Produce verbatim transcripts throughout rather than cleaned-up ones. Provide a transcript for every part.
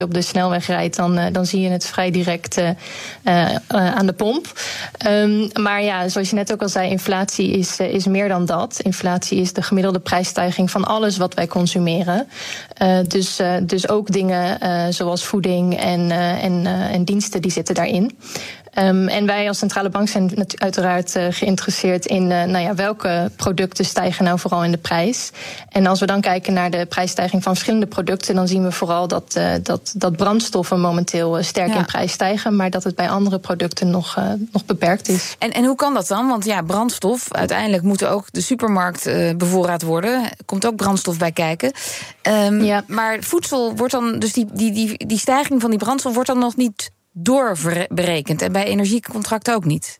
op de snelweg rijdt, dan, uh, dan zie je het vrij direct uh, uh, aan de pomp. Um, maar ja, zoals je net ook al zei, inflatie is, uh, is meer dan dat. Inflatie is de gemiddelde prijsstijging van alles wat wij consumeren. Uh, dus, uh, dus ook dingen uh, zoals voeding en, uh, en, uh, en diensten, die zitten daarin. Um, en wij als centrale bank zijn uiteraard uh, geïnteresseerd in uh, nou ja, welke producten stijgen nou vooral in de prijs. En als we dan kijken naar de prijsstijging van verschillende producten, dan zien we vooral dat, uh, dat, dat brandstoffen momenteel uh, sterk ja. in prijs stijgen, maar dat het bij andere producten nog, uh, nog beperkt is. En, en hoe kan dat dan? Want ja, brandstof, uiteindelijk moet ook de supermarkt uh, bevoorraad worden. Er komt ook brandstof bij kijken. Um, ja. Maar voedsel wordt dan, dus die, die, die, die stijging van die brandstof wordt dan nog niet doorberekend. En bij energiecontracten ook niet.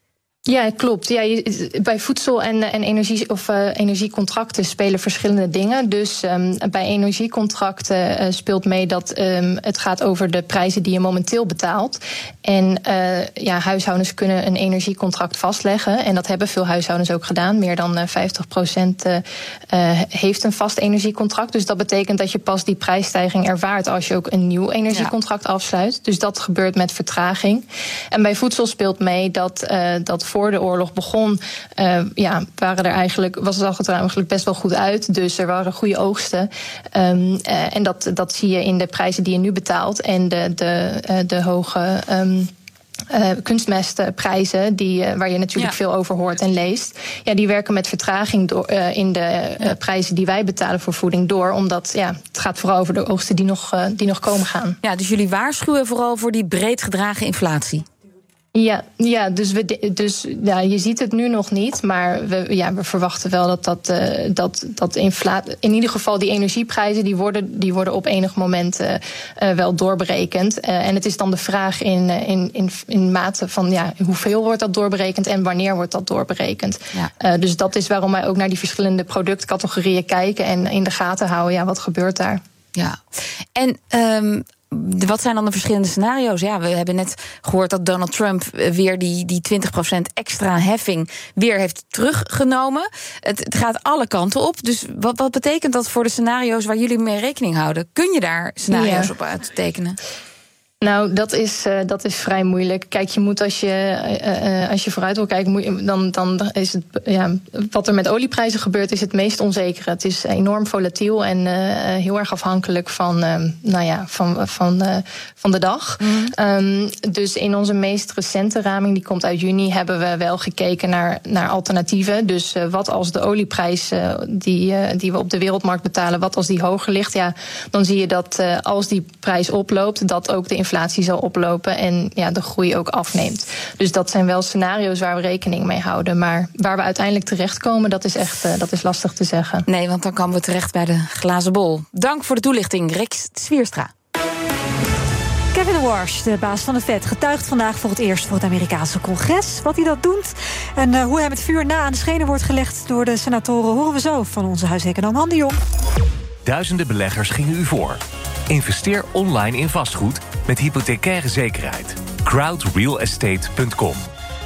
Ja, klopt. Ja, je, bij voedsel en, en energie, of, uh, energiecontracten spelen verschillende dingen. Dus um, bij energiecontracten uh, speelt mee dat um, het gaat over de prijzen die je momenteel betaalt. En uh, ja, huishoudens kunnen een energiecontract vastleggen. En dat hebben veel huishoudens ook gedaan. Meer dan uh, vijftig procent uh, uh, heeft een vast energiecontract. Dus dat betekent dat je pas die prijsstijging ervaart als je ook een nieuw energiecontract ja. afsluit. Dus dat gebeurt met vertraging. En bij voedsel speelt mee dat, uh, dat voor de oorlog begon, uh, ja, waren er eigenlijk, was het al eigenlijk best wel goed uit. Dus er waren goede oogsten. Um, uh, en dat, dat zie je in de prijzen die je nu betaalt. En de, de, uh, de hoge um, uh, kunstmestprijzen, die, uh, waar je natuurlijk ja. veel over hoort en leest. Ja, die werken met vertraging door, uh, in de uh, prijzen die wij betalen voor voeding door. Omdat ja, het gaat vooral over de oogsten die nog, uh, die nog komen gaan. Ja, dus jullie waarschuwen vooral voor die breed gedragen inflatie. Ja, ja, dus, we, dus ja, je ziet het nu nog niet, maar we, ja, we verwachten wel dat, dat, uh, dat, dat inflatie, in ieder geval die energieprijzen, die worden, die worden op enig moment uh, uh, wel doorberekend. Uh, en het is dan de vraag in, in, in, in mate van ja, hoeveel wordt dat doorberekend en wanneer wordt dat doorberekend. Ja. Uh, dus dat is waarom wij ook naar die verschillende productcategorieën kijken en in de gaten houden, ja, wat gebeurt daar? Ja, en um wat zijn dan de verschillende scenario's? Ja, we hebben net gehoord dat Donald Trump weer die, die twintig procent extra heffing weer heeft teruggenomen. Het, het gaat alle kanten op. Dus wat, wat betekent dat voor de scenario's waar jullie mee rekening houden? Kun je daar scenario's ja. op uittekenen? Nou, dat is, uh, dat is vrij moeilijk. Kijk, je moet als je, uh, als je vooruit wil kijken, moet je, dan, dan is het, ja, wat er met olieprijzen gebeurt, is het meest onzekere. Het is enorm volatiel en uh, heel erg afhankelijk van, uh, nou ja, van, van, uh, van de dag. Mm. Um, dus in onze meest recente raming, die komt uit juni, hebben we wel gekeken naar, naar alternatieven. Dus uh, wat als de olieprijs uh, die, uh, die we op de wereldmarkt betalen, wat als die hoger ligt? Ja, dan zie je dat uh, als die prijs oploopt, dat ook de inflatie inflatie zal oplopen en ja, de groei ook afneemt. Dus dat zijn wel scenario's waar we rekening mee houden. Maar waar we uiteindelijk terechtkomen, dat is echt uh, dat is lastig te zeggen. Nee, want dan komen we terecht bij de glazen bol. Dank voor de toelichting, Rick Zwierstra. Kevin Warsh, de baas van de Fed, getuigt vandaag voor het eerst voor het Amerikaanse congres. Wat hij dat doet en uh, hoe hij met vuur na aan de schenen wordt gelegd door de senatoren, horen we zo van onze huiseconoom Han de Jong. Duizenden beleggers gingen u voor. Investeer online in vastgoed met hypothecaire zekerheid. crowd real estate punt com.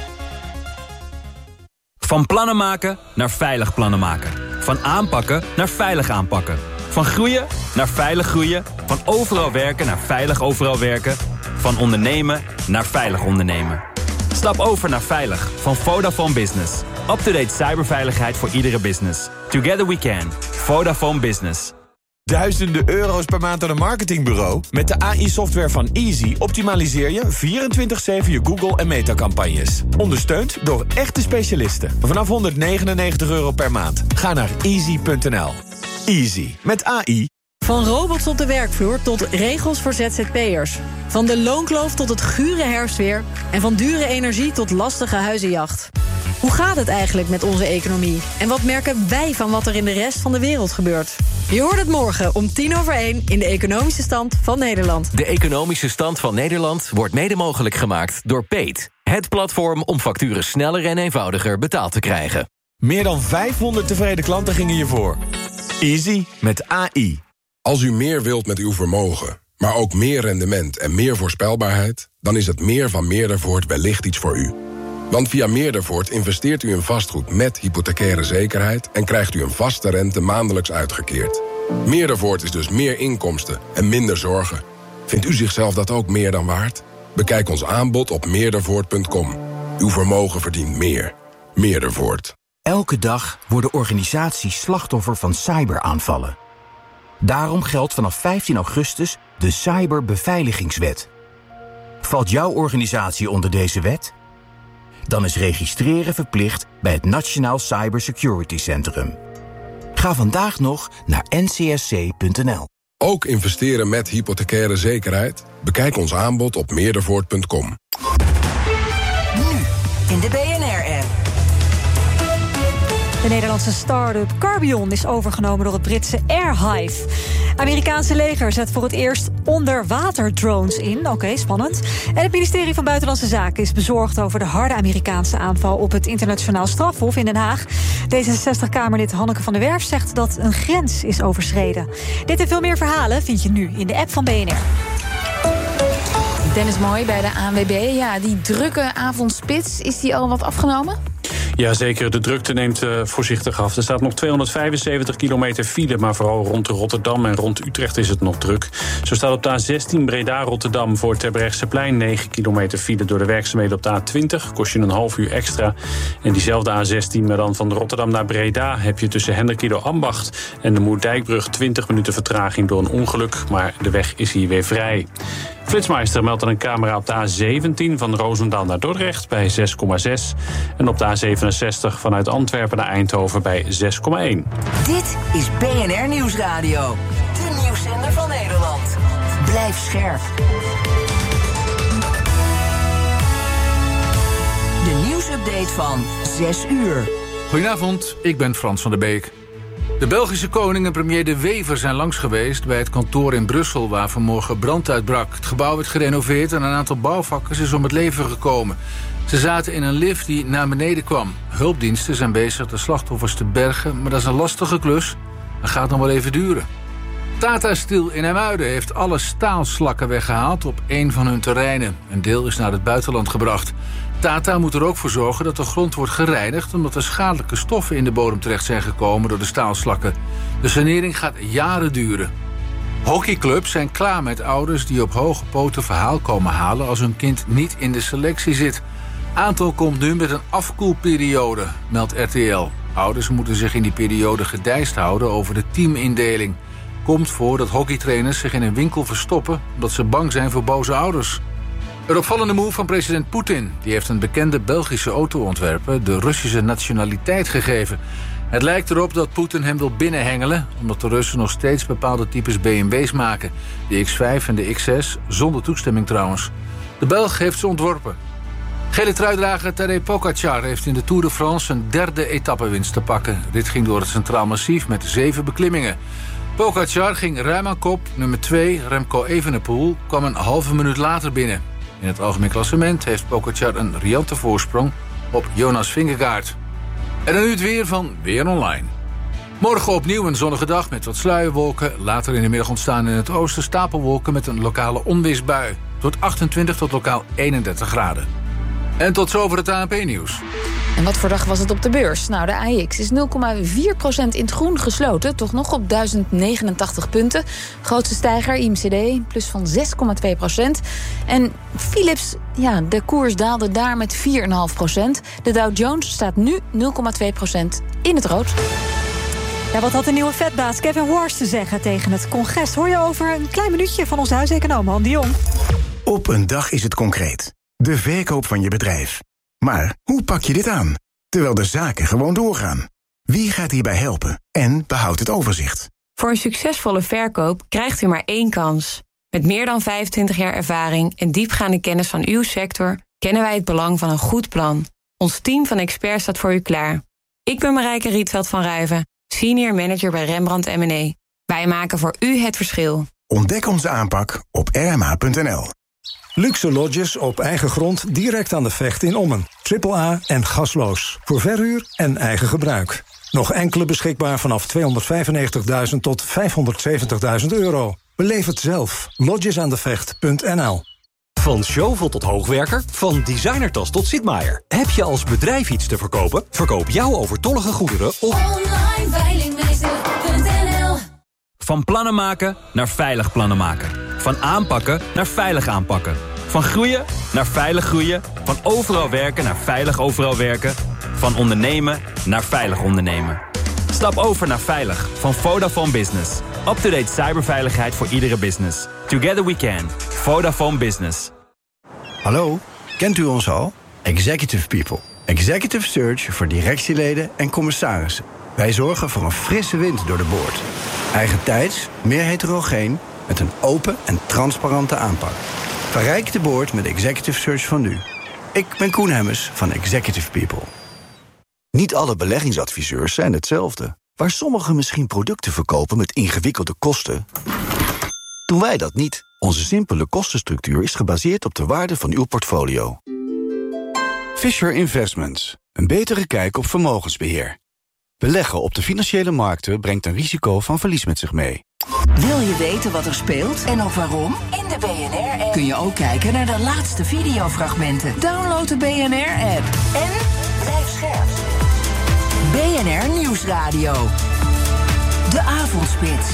Van plannen maken naar veilig plannen maken. Van aanpakken naar veilig aanpakken. Van groeien naar veilig groeien. Van overal werken naar veilig overal werken. Van ondernemen naar veilig ondernemen. Stap over naar veilig van Vodafone Business. Up-to-date cyberveiligheid voor iedere business. Together we can. Vodafone Business. Duizenden euro's per maand aan een marketingbureau? Met de A I-software van Easy optimaliseer je vierentwintig zeven je Google- en Meta-campagnes. Ondersteund door echte specialisten. Vanaf honderdnegenennegentig euro per maand. Ga naar easy punt n l. Easy. Met A I. Van robots op de werkvloer tot regels voor Z Z P'ers. Van de loonkloof tot het gure herfstweer. En van dure energie tot lastige huizenjacht. Hoe gaat het eigenlijk met onze economie? En wat merken wij van wat er in de rest van de wereld gebeurt? Je hoort het morgen om tien over één in de Economische Stand van Nederland. De Economische Stand van Nederland wordt mede mogelijk gemaakt door Paid. Het platform om facturen sneller en eenvoudiger betaald te krijgen. Meer dan vijfhonderd tevreden klanten gingen hiervoor. Easy met A I. Als u meer wilt met uw vermogen, maar ook meer rendement en meer voorspelbaarheid, dan is het meer van Meerdervoort wellicht iets voor u. Want via Meerdervoort investeert u in vastgoed met hypothecaire zekerheid en krijgt u een vaste rente maandelijks uitgekeerd. Meerdervoort is dus meer inkomsten en minder zorgen. Vindt u zichzelf dat ook meer dan waard? Bekijk ons aanbod op meerdervoort punt com. Uw vermogen verdient meer. Meerdervoort. Elke dag worden organisaties slachtoffer van cyberaanvallen. Daarom geldt vanaf vijftien augustus de Cyberbeveiligingswet. Valt jouw organisatie onder deze wet? Dan is registreren verplicht bij het Nationaal Cybersecurity Centrum. Ga vandaag nog naar n c s c punt n l. Ook investeren met hypothecaire zekerheid? Bekijk ons aanbod op meerdervoort punt com. Nu in de B N R-app. De Nederlandse start-up Carbion is overgenomen door het Britse Airhive. Amerikaanse leger zet voor het eerst onderwaterdrones in. Oké, okay, spannend. En het ministerie van Buitenlandse Zaken is bezorgd over de harde Amerikaanse aanval op het internationaal strafhof in Den Haag. D zesenzestig-Kamerlid Hanneke van der Werf zegt dat een grens is overschreden. Dit en veel meer verhalen vind je nu in de app van B N R. Dennis Mooi bij de A N W B. Ja, die drukke avondspits, is die al wat afgenomen? Ja, zeker. De drukte neemt uh, voorzichtig af. Er staat nog tweehonderdvijfenzeventig kilometer file, maar vooral rond Rotterdam en rond Utrecht is het nog druk. Zo staat op de A zestien Breda-Rotterdam voor Terbrechtseplein negen kilometer file door de werkzaamheden op de A twintig. Kost je een half uur extra. En diezelfde A zestien, maar dan van Rotterdam naar Breda heb je tussen Hendrikido-Ambacht en de Moerdijkbrug twintig minuten vertraging door een ongeluk, maar de weg is hier weer vrij. Flitsmeister meldt aan een camera op de A zeventien van Roosendaal naar Dordrecht bij zes komma zes. En op de A zevenenzestig vanuit Antwerpen naar Eindhoven bij zes komma één. Dit is B N R Nieuwsradio. De nieuwszender van Nederland. Blijf scherp. De nieuwsupdate van zes uur. Goedenavond, ik ben Frans van der Beek. De Belgische koning en premier De Wever zijn langs geweest bij het kantoor in Brussel waar vanmorgen brand uitbrak. Het gebouw werd gerenoveerd en een aantal bouwvakkers is om het leven gekomen. Ze zaten in een lift die naar beneden kwam. Hulpdiensten zijn bezig de slachtoffers te bergen, maar dat is een lastige klus en gaat nog wel even duren. Tata Steel in IJmuiden heeft alle staalslakken weggehaald op één van hun terreinen. Een deel is naar het buitenland gebracht. Tata moet er ook voor zorgen dat de grond wordt gereinigd omdat er schadelijke stoffen in de bodem terecht zijn gekomen door de staalslakken. De sanering gaat jaren duren. Hockeyclubs zijn klaar met ouders die op hoge poten verhaal komen halen als hun kind niet in de selectie zit. Aantal komt nu met een afkoelperiode, meldt R T L. Ouders moeten zich in die periode gedijst houden over de teamindeling. Komt voor dat hockeytrainers zich in een winkel verstoppen omdat ze bang zijn voor boze ouders. Een opvallende move van president Poetin. Die heeft een bekende Belgische autoontwerper de Russische nationaliteit gegeven. Het lijkt erop dat Poetin hem wil binnenhengelen, omdat de Russen nog steeds bepaalde types B M W's maken. De X vijf en de X zes, zonder toestemming trouwens. De Belg heeft ze ontworpen. Gele truidrager Tadej Pogačar heeft in de Tour de France een derde etappewinst te pakken. Dit ging door het Centraal Massief met zeven beklimmingen. Pogačar ging ruim aan kop. Nummer twee, Remco Evenepoel, kwam een halve minuut later binnen. In het algemeen klassement heeft Pogačar een riante voorsprong op Jonas Vingegaard. En dan nu het weer van Weer Online. Morgen opnieuw een zonnige dag met wat sluierwolken. Later in de middag ontstaan in het oosten stapelwolken met een lokale onweersbui. Tot achtentwintig tot lokaal eenendertig graden. En tot zover het A N P-nieuws. En wat voor dag was het op de beurs? Nou, de A E X is nul komma vier procent in het groen gesloten. Toch nog op duizend negenentachtig punten. Grootste stijger, I M C D, plus van zes komma twee procent. En Philips, ja, de koers daalde daar met vier komma vijf procent. De Dow Jones staat nu nul komma twee procent in het rood. Ja, wat had de nieuwe vetbaas Kevin Warsh te zeggen tegen het congres? Hoor je over een klein minuutje van onze huiseconoom Han de Jong. Op een dag is het concreet. De verkoop van je bedrijf. Maar hoe pak je dit aan? Terwijl de zaken gewoon doorgaan. Wie gaat hierbij helpen en behoudt het overzicht? Voor een succesvolle verkoop krijgt u maar één kans. Met meer dan vijfentwintig jaar ervaring en diepgaande kennis van uw sector kennen wij het belang van een goed plan. Ons team van experts staat voor u klaar. Ik ben Marijke Rietveld van Ruiven, senior manager bij Rembrandt M en E. Wij maken voor u het verschil. Ontdek onze aanpak op r m a punt n l. Luxe lodges op eigen grond direct aan de Vecht in Ommen. Triple A en gasloos. Voor verhuur en eigen gebruik. Nog enkele beschikbaar vanaf tweehonderdvijfennegentigduizend tot vijfhonderdzeventigduizend euro. Beleef het zelf. lodgesaandevecht punt n l. Van Chauvel tot hoogwerker, van designertas tot Sitmaier. Heb je als bedrijf iets te verkopen? Verkoop jouw overtollige goederen op online veilingmeester punt n l. Van plannen maken naar veilig plannen maken. Van aanpakken naar veilig aanpakken. Van groeien naar veilig groeien. Van overal werken naar veilig overal werken. Van ondernemen naar veilig ondernemen. Stap over naar veilig van Vodafone Business. Up-to-date cyberveiligheid voor iedere business. Together we can. Vodafone Business. Hallo, kent u ons al? Executive People. Executive Search voor directieleden en commissarissen. Wij zorgen voor een frisse wind door de boord. Eigentijds, meer heterogeen, met een open en transparante aanpak. Verrijk de boord met Executive Search van nu. Ik ben Koen Hemmers van Executive People. Niet alle beleggingsadviseurs zijn hetzelfde. Waar sommigen misschien producten verkopen met ingewikkelde kosten, doen wij dat niet. Onze simpele kostenstructuur is gebaseerd op de waarde van uw portfolio. Fisher Investments. Een betere kijk op vermogensbeheer. Beleggen op de financiële markten brengt een risico van verlies met zich mee. Wil je weten wat er speelt en ook waarom? In de B N R-app kun je ook kijken naar de laatste videofragmenten. Download de B N R-app en blijf scherp. B N R Nieuwsradio. De Avondspits.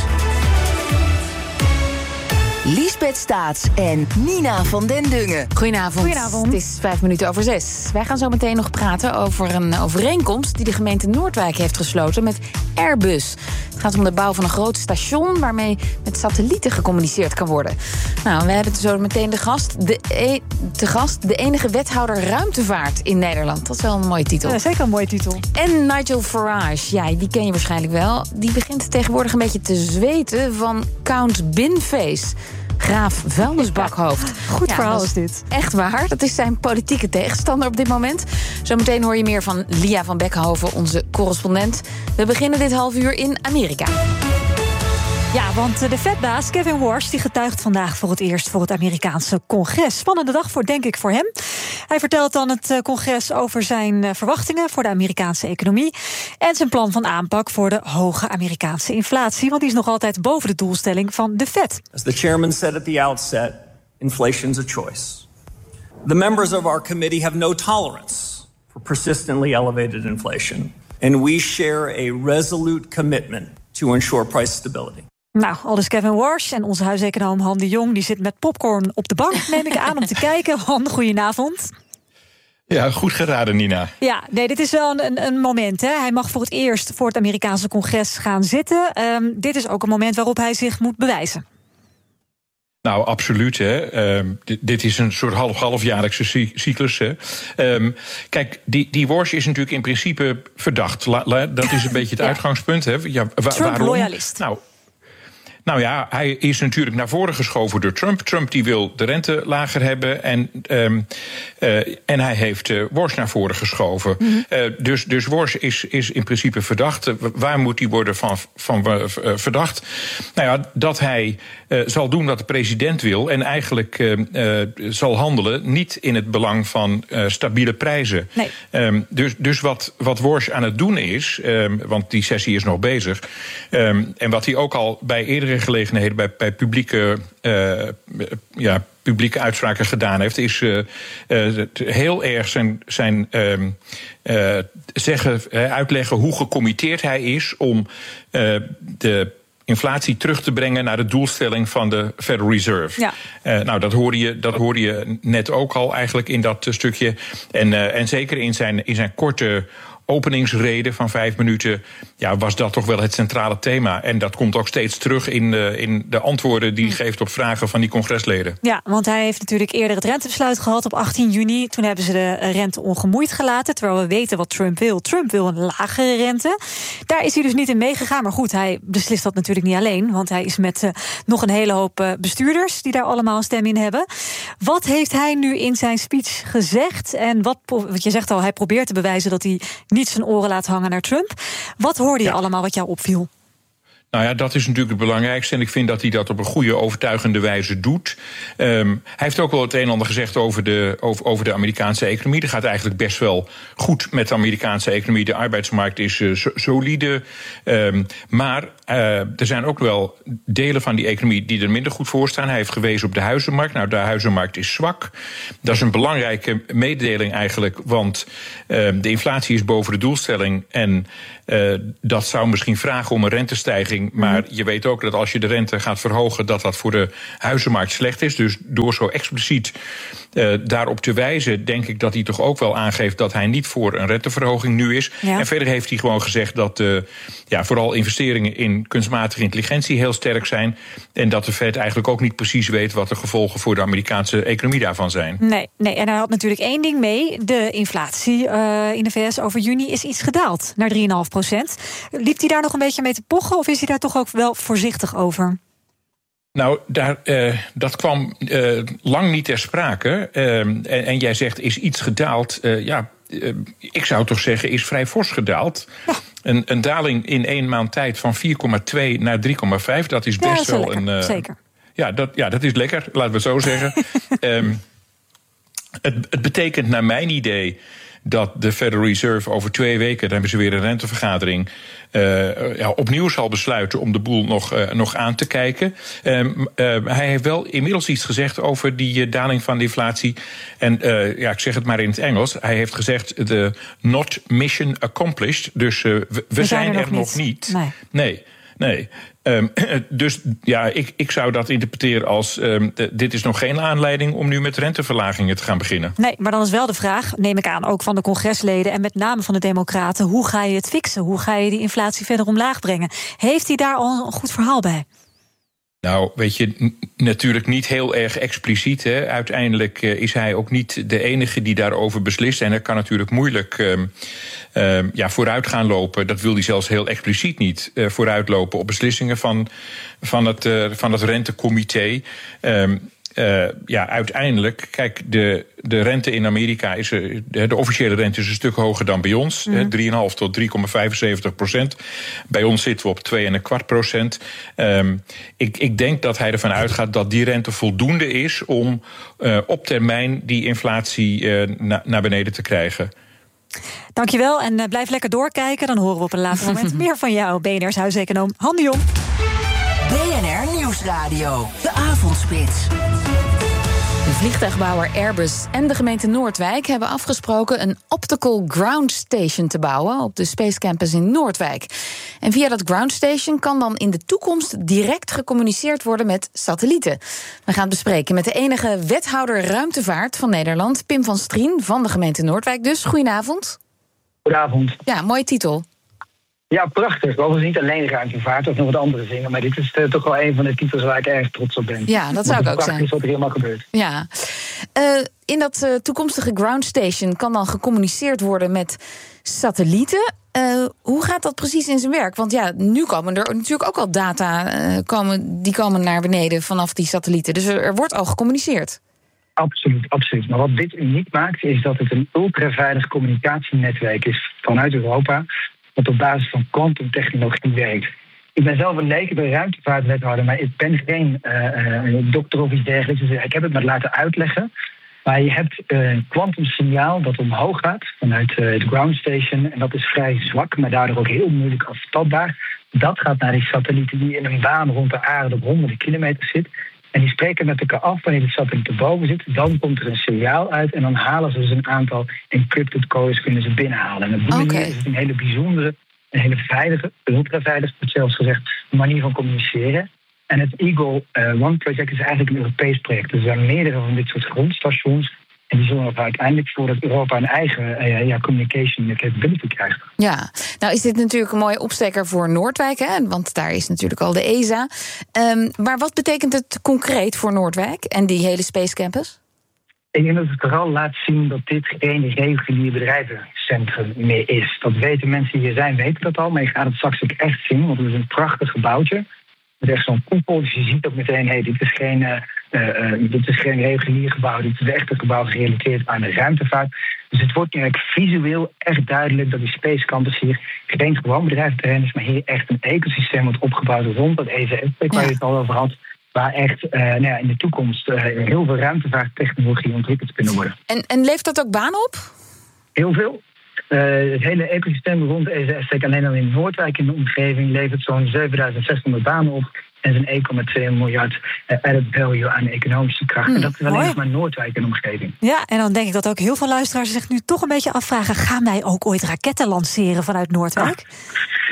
Liesbeth Staats en Nina van den Dungen. Goedenavond. Goedenavond. Het is vijf minuten over zes. Wij gaan zo meteen nog praten over een overeenkomst die de gemeente Noordwijk heeft gesloten met Airbus. Het gaat om de bouw van een groot station waarmee met satellieten gecommuniceerd kan worden. Nou, we hebben zo meteen de gast, de, e- de gast, de enige wethouder ruimtevaart in Nederland. Dat is wel een mooie titel. Ja, zeker een mooie titel. En Nigel Farage, ja, die ken je waarschijnlijk wel. Die begint tegenwoordig een beetje te zweten van Count Binface. Graaf vuilnisbakhoofd. Goed ja, verhaal is is dit. Echt waar. Dat is zijn politieke tegenstander op dit moment. Zometeen hoor je meer van Lia van Beckhoven, onze correspondent. We beginnen dit half uur in Amerika. Ja, want de Fed-baas Kevin Warsh die getuigt vandaag voor het eerst voor het Amerikaanse congres. Spannende dag voor, denk ik, voor hem. Hij vertelt dan het congres over zijn verwachtingen voor de Amerikaanse economie en zijn plan van aanpak voor de hoge Amerikaanse inflatie, want die is nog altijd boven de doelstelling van de Fed. As the chairman said at the outset, inflation's a choice. The members of our committee have no tolerance for persistently elevated inflation, and we share a resolute commitment to ensure price stability. Nou, aldus Kevin Warsh en onze huiseconoom Han de Jong die zit met popcorn op de bank, neem ik aan, om te kijken. Han, goedenavond. Ja, goed geraden, Nina. Ja, nee, dit is wel een, een moment. Hè. Hij mag voor het eerst voor het Amerikaanse congres gaan zitten. Um, dit is ook een moment waarop hij zich moet bewijzen. Nou, absoluut. Hè. Um, dit, dit is een soort half-halfjaarlijkse cyclus. Hè. Um, kijk, die, die Warsh is natuurlijk in principe verdacht. La, la, dat is een beetje het ja. uitgangspunt. Hè. Ja, wa- Trump-loyalist. Nou, Nou ja, hij is natuurlijk naar voren geschoven door Trump. Trump die wil de rente lager hebben. En, um, uh, en hij heeft uh, Warsh naar voren geschoven. Mm-hmm. Uh, dus, dus Warsh is, is in principe verdacht. Uh, waar moet hij worden van, van uh, verdacht? Nou ja, dat hij uh, zal doen wat de president wil. En eigenlijk uh, uh, zal handelen niet in het belang van uh, stabiele prijzen. Nee. Um, dus, dus wat, wat Warsh aan het doen is, um, want die sessie is nog bezig. Um, en wat hij ook al bij eerdere gelegenheden bij, bij publieke, uh, ja, publieke uitspraken gedaan heeft, is uh, uh, heel erg zijn, zijn uh, uh, zeggen, uh, uitleggen hoe gecommitteerd hij is om uh, de inflatie terug te brengen naar de doelstelling van de Federal Reserve. Ja. Uh, nou, dat hoorde je, dat hoorde je net ook al eigenlijk in dat uh, stukje. En, uh, en zeker in zijn, in zijn korte openingsrede van vijf minuten, ja, was dat toch wel het centrale thema. En dat komt ook steeds terug in de, in de antwoorden die hij geeft op vragen van die congresleden. Ja, want hij heeft natuurlijk eerder het rentebesluit gehad op achttien juni. Toen hebben ze de rente ongemoeid gelaten, terwijl we weten wat Trump wil. Trump wil een lagere rente. Daar is hij dus niet in meegegaan. Maar goed, hij beslist dat natuurlijk niet alleen, want hij is met uh, nog een hele hoop uh, bestuurders die daar allemaal een stem in hebben. Wat heeft hij nu in zijn speech gezegd? En wat, wat je zegt al, hij probeert te bewijzen dat hij niet zijn oren laat hangen naar Trump. Wat hoorde je ja. allemaal wat jou opviel? Nou ja, dat is natuurlijk het belangrijkste. En ik vind dat hij dat op een goede, overtuigende wijze doet. Um, hij heeft ook wel het een en ander gezegd over de, over, over de Amerikaanse economie. Dat gaat eigenlijk best wel goed met de Amerikaanse economie. De arbeidsmarkt is uh, solide. Um, maar uh, er zijn ook wel delen van die economie die er minder goed voor staan. Hij heeft gewezen op de huizenmarkt. Nou, de huizenmarkt is zwak. Dat is een belangrijke mededeling eigenlijk. Want uh, de inflatie is boven de doelstelling. En uh, dat zou misschien vragen om een rentestijging renteverhoging. Maar mm. je weet ook dat als je de rente gaat verhogen, dat dat voor de huizenmarkt slecht is. Dus door zo expliciet uh, daarop te wijzen, denk ik dat hij toch ook wel aangeeft dat hij niet voor een renteverhoging nu is. Ja. En verder heeft hij gewoon gezegd dat uh, ja, vooral investeringen in kunstmatige intelligentie heel sterk zijn. En dat de Fed eigenlijk ook niet precies weet wat de gevolgen voor de Amerikaanse economie daarvan zijn. Nee, nee, en hij had natuurlijk één ding mee. De inflatie uh, in de V S over juni is iets gedaald naar drie komma vijf procent. Liep hij daar nog een beetje mee te pochen of is hij daar toch ook wel voorzichtig over? Nou, daar, uh, dat kwam uh, lang niet ter sprake. Uh, en, en jij zegt, is iets gedaald? Uh, ja, uh, ik zou toch zeggen, is vrij fors gedaald. Ja. Een, een daling in één maand tijd van vier komma twee naar drie komma vijf, dat is best ja, dat is wel, wel een... Uh, zeker. Ja dat, ja, dat is lekker, laten we het zo zeggen. um, het, het betekent naar mijn idee dat de Federal Reserve over twee weken, dan hebben ze weer een rentevergadering, uh, ja, opnieuw zal besluiten om de boel nog, uh, nog aan te kijken. Um, uh, hij heeft wel inmiddels iets gezegd over die uh, daling van de inflatie. En uh, ja, ik zeg het maar in het Engels. Hij heeft gezegd, the not mission accomplished. Dus uh, we, we, we zijn er, er nog niet. niet. Nee. nee. Nee, um, dus ja, ik, ik zou dat interpreteren als um, d- dit is nog geen aanleiding om nu met renteverlagingen te gaan beginnen. Nee, maar dan is wel de vraag, neem ik aan, ook van de congresleden en met name van de Democraten, hoe ga je het fixen? Hoe ga je die inflatie verder omlaag brengen? Heeft hij daar al een goed verhaal bij? Nou, weet je, n- natuurlijk niet heel erg expliciet. Hè. Uiteindelijk uh, is hij ook niet de enige die daarover beslist. En dat kan natuurlijk moeilijk um, um, ja, vooruit gaan lopen. Dat wil hij zelfs heel expliciet niet uh, vooruitlopen op beslissingen van, van, het, uh, van het rentecomité. Um, Uh, ja, uiteindelijk, kijk, de, de rente in Amerika is, uh, de, de officiële rente is een stuk hoger dan bij ons. Mm. drie komma vijf tot drie komma vijfenzeventig procent. Bij ons zitten we op twee komma vijf procent. Um, ik, ik denk dat hij ervan uitgaat dat die rente voldoende is om uh, op termijn die inflatie uh, na, naar beneden te krijgen. Dankjewel en uh, blijf lekker doorkijken. Dan horen we op een later moment meer van jou, B N R's huiseconoom Han de Jong. B N R Nieuwsradio, de avondspits. De vliegtuigbouwer Airbus en de gemeente Noordwijk hebben afgesproken een optical ground station te bouwen op de Space Campus in Noordwijk. En via dat ground station kan dan in de toekomst direct gecommuniceerd worden met satellieten. We gaan het bespreken met de enige wethouder ruimtevaart van Nederland, Pim van Strien van de gemeente Noordwijk. Dus goedenavond. Goedenavond. Ja, mooie titel. Ja, prachtig. Dat is niet alleen ruimtevaart of nog wat andere dingen, maar dit is uh, toch wel een van de titels waar ik erg trots op ben. Ja, dat zou ik ook zijn. Prachtig is wat er helemaal gebeurt. Ja. Uh, in dat uh, toekomstige ground station kan dan gecommuniceerd worden met satellieten. Uh, hoe gaat dat precies in zijn werk? Want ja, nu komen er natuurlijk ook al data, uh, komen, die komen naar beneden vanaf die satellieten. Dus er, er wordt al gecommuniceerd. Absoluut, absoluut. Maar wat dit uniek maakt, is dat het een ultraveilig communicatienetwerk is vanuit Europa, wat op basis van quantumtechnologie werkt. Ik ben zelf een leek, ik ben ruimtevaartwethouder, maar ik ben geen uh, uh, dokter of iets dergelijks. Dus ik heb het maar laten uitleggen. Maar je hebt een kwantumsignaal dat omhoog gaat vanuit uh, het ground station. En dat is vrij zwak, maar daardoor ook heel moeilijk afvatbaar. Dat gaat naar die satellieten die in een baan rond de aarde op honderden kilometer zit. En die spreken met elkaar af wanneer de satelliet erboven zit. Dan komt er een signaal uit en dan halen ze dus een aantal encrypted codes kunnen ze binnenhalen. En op die okay. manier is het een hele bijzondere, een hele veilige, ultraveilige, zelfs gezegd, manier van communiceren. En het Eagle uh, One Project is eigenlijk een Europees project. Dus er zijn meerdere van dit soort grondstations. En die zorgen er uiteindelijk voor dat Europa een eigen uh, ja, communication capability krijgt. Ja, nou is dit natuurlijk een mooie opsteker voor Noordwijk, hè? Want daar is natuurlijk al de E S A. Um, maar wat betekent het concreet voor Noordwijk en die hele Space Campus? Ik denk dat het vooral laat zien dat dit geen regulier bedrijvencentrum meer is. Dat weten mensen die hier zijn, weten dat al. Maar je gaat het straks ook echt zien, want het is een prachtig gebouwtje. Het is echt zo'n koepel, dus je ziet ook meteen, hey, dit is geen, uh, uh, dit is geen regulier gebouw, dit is echt een gebouw gerelateerd aan de ruimtevaart. Dus het wordt nu eigenlijk visueel echt duidelijk dat die Space Campus hier geen gewoon bedrijventerrein is, maar hier echt een ecosysteem wordt opgebouwd rond dat E S A-project waar je het al over had, waar echt uh, nou ja, in de toekomst uh, heel veel ruimtevaarttechnologie ontwikkeld kunnen worden. En, en levert dat ook banen op? Heel veel. Uh, het hele ecosysteem rond de E S A-stek alleen al in Noordwijk in de omgeving levert zo'n zevenduizend zeshonderd banen op en zo'n één komma twee miljard uh, added value aan economische kracht. Mm, en dat is alleen nog maar Noordwijk in de omgeving. Ja, en dan denk ik dat ook heel veel luisteraars zich nu toch een beetje afvragen, gaan wij ook ooit raketten lanceren vanuit Noordwijk?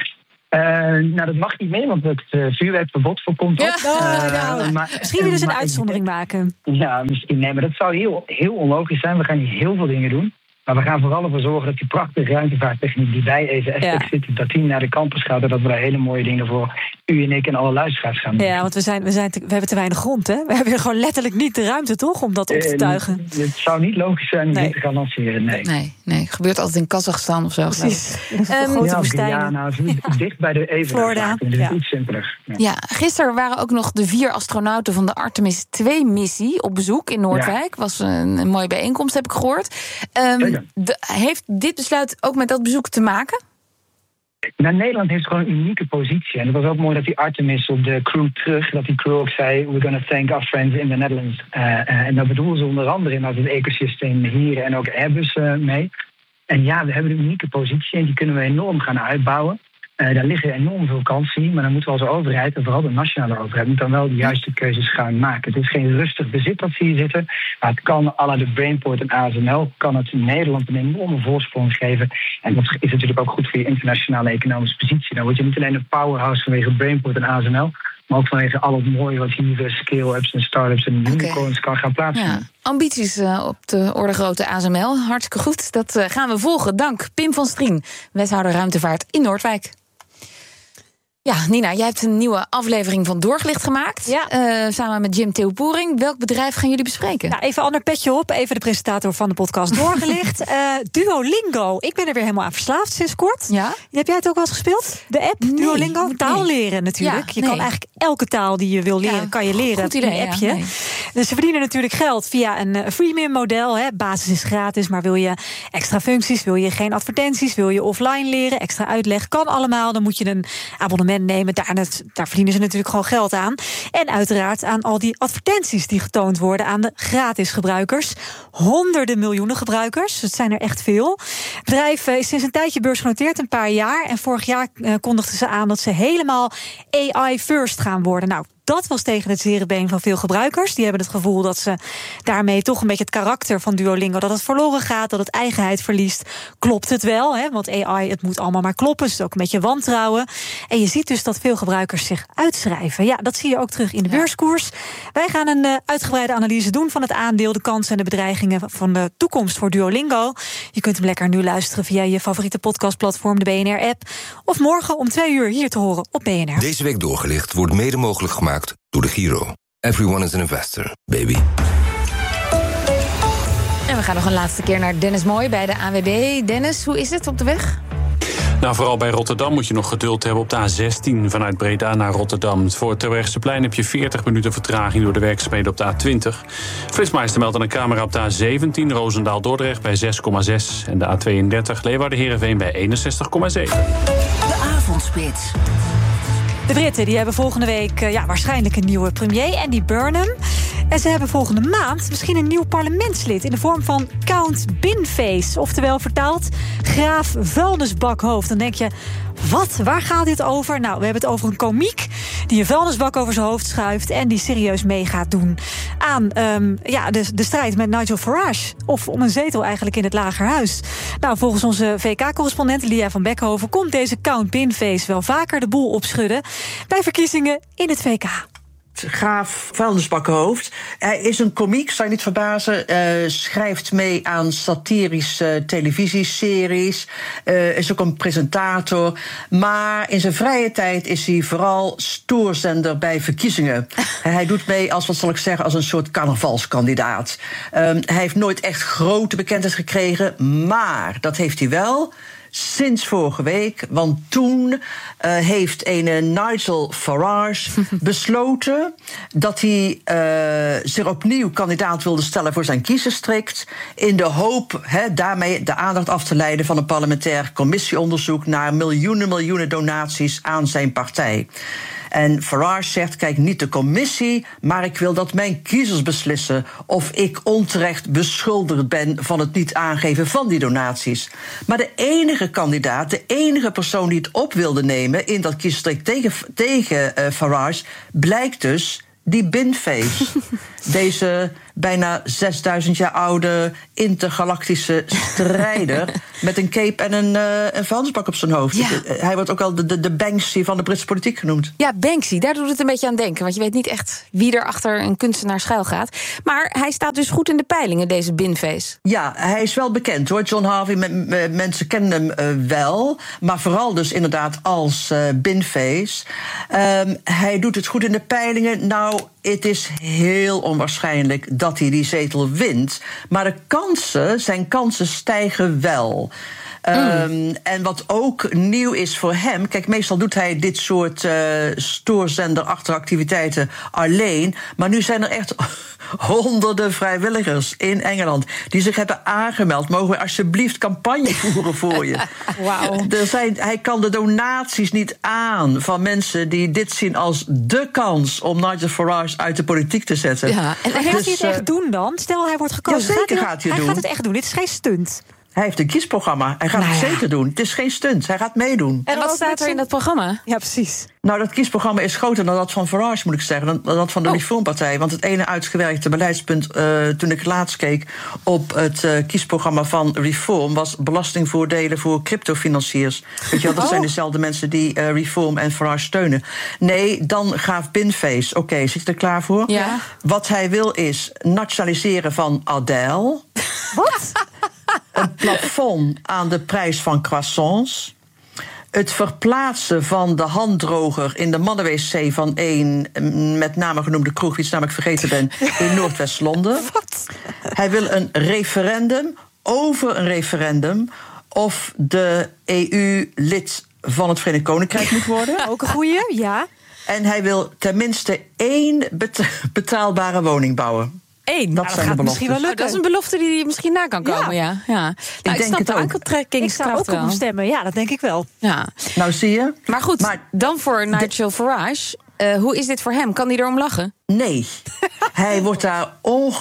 Uh, nou, dat mag niet meer, want het uh, vuurwerkverbod voorkomt ook. Ja, oh, nou, uh, maar, misschien willen ze een maar, uitzondering maken. Ja, misschien. Nee, maar dat zou heel, heel onlogisch zijn. We gaan hier heel veel dingen doen. Maar we gaan vooral ervoor zorgen dat die prachtige ruimtevaarttechniek die bij E S A ja. zit, dat die naar de campus gaat en dat we daar hele mooie dingen voor u en ik en alle luisteraars gaan doen. Ja, want we, zijn, we, zijn te, we hebben te weinig grond, hè? We hebben gewoon letterlijk niet de ruimte, toch, om dat op te tuigen. Uh, het zou niet logisch zijn om nee. dit te gaan lanceren, nee. Nee, nee. Het gebeurt altijd in Kazachstan of zo. Precies. Um, grote woestijnen. Ja, nou, dicht bij de Evenaar. Dus ja. iets simpeler. Ja. ja, gisteren waren ook nog de vier astronauten van de Artemis twee missie op bezoek in Noordwijk. Ja. Was een, een mooie bijeenkomst, heb ik gehoord. Um, de, heeft dit besluit ook met dat bezoek te maken? Nou, Nederland heeft gewoon een unieke positie. En het was ook mooi dat die Artemis op de crew terug, dat die crew ook zei, we're going to thank our friends in the Netherlands. Uh, uh, en dat bedoelen ze onder andere in het ecosysteem hier en ook Airbus uh, mee. En ja, we hebben een unieke positie en die kunnen we enorm gaan uitbouwen. Uh, daar liggen enorm veel kansen in, maar dan moeten we als overheid, en vooral de nationale overheid, moet dan wel de juiste keuzes gaan maken. Het is geen rustig bezit dat ze hier zitten, maar het kan à la de Brainport en A S M L, kan het Nederland een enorme voorsprong geven. En dat is natuurlijk ook goed voor je internationale economische positie. Dan word je niet alleen een powerhouse vanwege Brainport en A S M L, maar ook vanwege al het mooie wat hier scale-ups en start-ups en unicorns okay. kan gaan plaatsvinden. Ja. Ambities uh, op de orde grote A S M L, hartstikke goed. Dat uh, gaan we volgen. Dank Pim van Strien, wethouder ruimtevaart in Noordwijk. Ja, Nina, jij hebt een nieuwe aflevering van Doorgelicht gemaakt. Ja. Uh, samen met Jim Theopoering. Welk bedrijf gaan jullie bespreken? Nou, even een ander petje op. Even de presentator van de podcast Doorgelicht. uh, Duolingo. Ik ben er weer helemaal aan verslaafd sinds kort. Ja? Heb jij het ook wel eens gespeeld? De app nee, Duolingo? Taal nee. leren natuurlijk. Ja, je nee. kan eigenlijk elke taal die je wil leren, ja, kan je leren. Goed idee, in een appje. Ja, nee. Dus ze verdienen natuurlijk geld via een uh, freemium model. Hè. Basis is gratis, maar wil je extra functies, wil je geen advertenties, wil je offline leren, extra uitleg, kan allemaal. Dan moet je een abonnement nemen. Daar, daar verdienen ze natuurlijk gewoon geld aan. En uiteraard aan al die advertenties die getoond worden aan de gratis gebruikers. Honderden miljoenen gebruikers. Dat zijn er echt veel. Het bedrijf is sinds een tijdje beursgenoteerd, een paar jaar. En vorig jaar uh, kondigden ze aan dat ze helemaal A I-first gaan worden. Nou, dat was tegen het zere been van veel gebruikers. Die hebben het gevoel dat ze daarmee toch een beetje het karakter van Duolingo, dat het verloren gaat, dat het eigenheid verliest. Klopt het wel, hè? Want A I, het moet allemaal maar kloppen. Het is ook een beetje wantrouwen. En je ziet dus dat veel gebruikers zich uitschrijven. Ja, dat zie je ook terug in de beurskoers. Wij gaan een uh, uitgebreide analyse doen van het aandeel, de kansen en de bedreigingen van de toekomst voor Duolingo. Je kunt hem lekker nu luisteren via je favoriete podcastplatform, de B N R-app. Of morgen om twee uur hier te horen op B N R. Deze week Doorgelicht wordt mede mogelijk gemaakt door de Giro. Everyone is an investor, baby. En we gaan nog een laatste keer naar Dennis Mooi bij de A N W B. Dennis, hoe is het op de weg? Nou, vooral bij Rotterdam moet je nog geduld hebben op de A zestien vanuit Breda naar Rotterdam. Voor het Terbrechtseplein heb je veertig minuten vertraging door de werkzaamheden op de A twintig. Flitsmeister meldt aan een camera op de A zeventien Roosendaal-Dordrecht bij zes komma zes. En de A tweeëndertig Leeuwarden-Heerenveen bij eenenzestig komma zeven. De avondspits. De Britten die hebben volgende week ja, waarschijnlijk een nieuwe premier, Andy Burnham. En ze hebben volgende maand misschien een nieuw parlementslid in de vorm van Count Binface. Oftewel vertaald graaf vuilnisbakhoofd. Dan denk je, wat? Waar gaat dit over? Nou, we hebben het over een komiek die een vuilnisbak over zijn hoofd schuift en die serieus mee gaat doen aan um, ja, de, de strijd met Nigel Farage. Of om een zetel eigenlijk in het Lagerhuis. Nou, volgens onze V K-correspondent Lia van Beckhoven komt deze Count Binface wel vaker de boel opschudden bij verkiezingen in het V K. Graaf vuilnisbakkenhoofd. Hij is een komiek, zou je niet verbazen. Uh, schrijft mee aan satirische televisieseries. Uh, is ook een presentator. Maar in zijn vrije tijd is hij vooral stoorzender bij verkiezingen. Hij doet mee als, wat zal ik zeggen, als een soort carnavalskandidaat. Um, hij heeft nooit echt grote bekendheid gekregen. Maar dat heeft hij wel sinds vorige week, want toen uh, heeft een Nigel Farage besloten dat hij uh, zich opnieuw kandidaat wilde stellen voor zijn kiesdistrict, in de hoop he, daarmee de aandacht af te leiden van een parlementair commissieonderzoek naar miljoenen, miljoenen donaties aan zijn partij. En Farage zegt, kijk, niet de commissie, maar ik wil dat mijn kiezers beslissen of ik onterecht beschuldigd ben van het niet aangeven van die donaties. Maar de enige kandidaat, de enige persoon die het op wilde nemen in dat kiesdistrict tegen, tegen uh, Farage, blijkt dus die Binface. Deze bijna zesduizend jaar oude intergalactische strijder met een cape en een, uh, een vuilnisbak op zijn hoofd. Ja. Hij wordt ook al de, de, de Banksy van de Britse politiek genoemd. Ja, Banksy, daar doet het een beetje aan denken. Want je weet niet echt wie er achter een kunstenaar schuil gaat. Maar hij staat dus goed in de peilingen, deze Binface. Ja, hij is wel bekend hoor. John Harvey, m- m- mensen kennen hem uh, wel. Maar vooral dus inderdaad als uh, Binface. Um, hij doet het goed in de peilingen. Nou, het is heel onwaarschijnlijk dat hij die zetel wint. Maar de kansen, zijn kansen stijgen wel. Mm. Um, en wat ook nieuw is voor hem... Kijk, meestal doet hij dit soort uh, stoorzenderachtige activiteiten alleen. Maar nu zijn er echt honderden vrijwilligers in Engeland die zich hebben aangemeld. Mogen we alsjeblieft campagne voeren voor je? Wauw. Er zijn, hij kan de donaties niet aan van mensen die dit zien als dé kans om Nigel Farage uit de politiek te zetten. Ja. En gaat dus, hij het echt doen dan? Stel, hij wordt gekozen. Ja, zeker gaat hij, gaat hij, hij doen. gaat het echt doen. Dit is geen stunt. Hij heeft een kiesprogramma. Hij gaat nou het ja. zeker doen. Het is geen stunt. Hij gaat meedoen. En wat staat er in dat programma? Ja, precies. Nou, dat kiesprogramma is groter dan dat van Farage, moet ik zeggen. Dan dat van de oh. Reformpartij. Want het ene uitgewerkte beleidspunt, uh, toen ik laatst keek op het uh, kiesprogramma van Reform, was belastingvoordelen voor cryptofinanciers. Weet je wel, dat oh. zijn dezelfde mensen die uh, Reform en Farage steunen. Nee, dan Graaf Binface. Oké, okay, zit je er klaar voor? Ja. Wat hij wil is nationaliseren van Adele. Wat? Een plafond aan de prijs van croissants. Het verplaatsen van de handdroger in de mannenwc van een met name genoemde kroeg, iets namelijk vergeten ben, in Noordwest-Londen. Wat? Hij wil een referendum over een referendum of de E U lid van het Verenigd Koninkrijk moet worden. Ook een goeie, ja. En hij wil tenminste één beta- betaalbare woning bouwen. Eén. Dat nou, zijn dat de misschien wel lukken. Oh, dat is een belofte die, die misschien na kan komen, ja. ja. ja. Nou, ik, ik denk snap het de ook. ankentrekkingskracht Ik zou ook op wel. hem stemmen, ja, dat denk ik wel. Ja. Nou, zie je. Maar goed, maar dan voor Nigel Farage. Uh, hoe is dit voor hem? Kan hij erom lachen? Nee. Hij wordt daar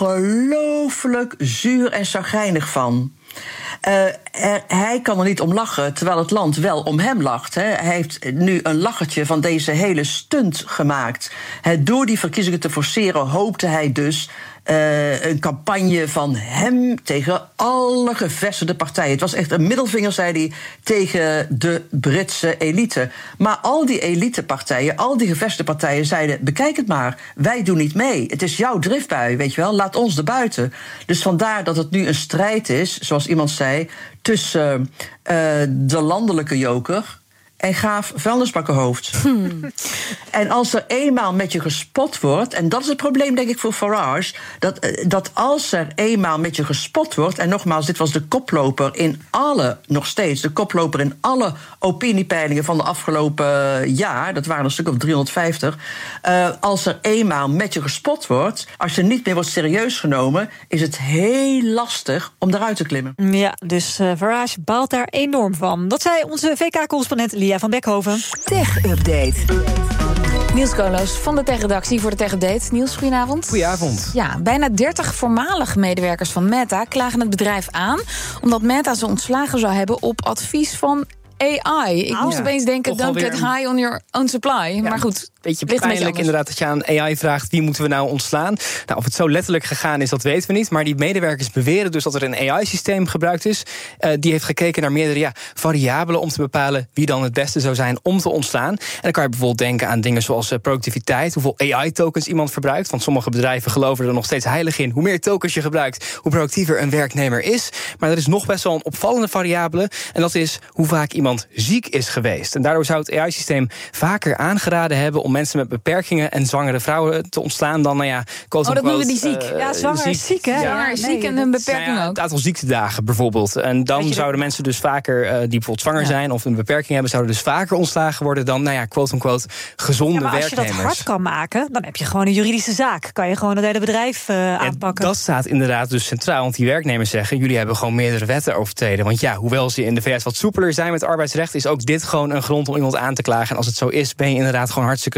ongelooflijk zuur en chagrijnig van. Uh, er, hij kan er niet om lachen, terwijl het land wel om hem lacht. Hè. Hij heeft nu een lachertje van deze hele stunt gemaakt. He, door die verkiezingen te forceren hoopte hij dus Uh, een campagne van hem tegen alle gevestigde partijen. Het was echt een middelvinger, zei hij, tegen de Britse elite. Maar al die elitepartijen, al die gevestigde partijen zeiden, bekijk het maar, wij doen niet mee. Het is jouw driftbui, weet je wel, laat ons erbuiten. Dus vandaar dat het nu een strijd is, zoals iemand zei, tussen uh, de landelijke joker en Graaf vuilnisbakkenhoofd. Hmm. En als er eenmaal met je gespot wordt, en dat is het probleem denk ik voor Farage, dat, dat als er eenmaal met je gespot wordt, en nogmaals, dit was de koploper in alle, nog steeds, de koploper in alle opiniepeilingen van de afgelopen jaar, dat waren een stuk of driehonderdvijftig, uh, als er eenmaal met je gespot wordt, als je niet meer wordt serieus genomen, is het heel lastig om eruit te klimmen. Ja, dus uh, Farage baalt daar enorm van. Dat zei onze V K-correspondent Lia van Beckhoven. Tech-update. Niels Koolhoos van de Tech-redactie voor de Tech-update. Niels, goedenavond. Goedenavond. Ja, bijna dertig voormalige medewerkers van Meta klagen het bedrijf aan omdat Meta ze ontslagen zou hebben op advies van A I. Ik oh, moest ja. opeens denken, don't get high on your own supply. Ja, maar goed, beetje pijnlijk inderdaad dat je aan A I vraagt, wie moeten we nou ontslaan? Nou, of het zo letterlijk gegaan is, dat weten we niet. Maar die medewerkers beweren dus dat er een A I-systeem gebruikt is. Uh, die heeft gekeken naar meerdere ja, variabelen om te bepalen wie dan het beste zou zijn om te ontslaan. En dan kan je bijvoorbeeld denken aan dingen zoals uh, productiviteit, hoeveel A I-tokens iemand verbruikt. Want sommige bedrijven geloven er nog steeds heilig in. Hoe meer tokens je gebruikt, hoe productiever een werknemer is. Maar er is nog best wel een opvallende variabele. En dat is hoe vaak iemand ziek is geweest. En daardoor zou het A I-systeem vaker aangeraden hebben om mensen met beperkingen en zwangere vrouwen te ontslaan dan, nou ja, oh, dat noemen we die ziek. Uh, ja, zwanger is ziek, hè? Ja, zwanger is ziek en hun beperking nou ja, ook. Het aantal ziektedagen bijvoorbeeld. En dan zouden dat... mensen dus vaker, uh, die bijvoorbeeld zwanger ja. zijn of een beperking hebben, zouden dus vaker ontslagen worden dan, nou ja, quote-unquote, gezonde ja, maar werknemers. Als je dat hard kan maken, dan heb je gewoon een juridische zaak. Kan je gewoon het hele bedrijf uh, aanpakken. Dat staat inderdaad dus centraal, want die werknemers zeggen, jullie hebben gewoon meerdere wetten overtreden. Want ja, hoewel ze in de V S wat soepeler zijn met arbeidsrecht, is ook dit gewoon een grond om iemand aan te klagen. En als het zo is, ben je inderdaad gewoon hartstikke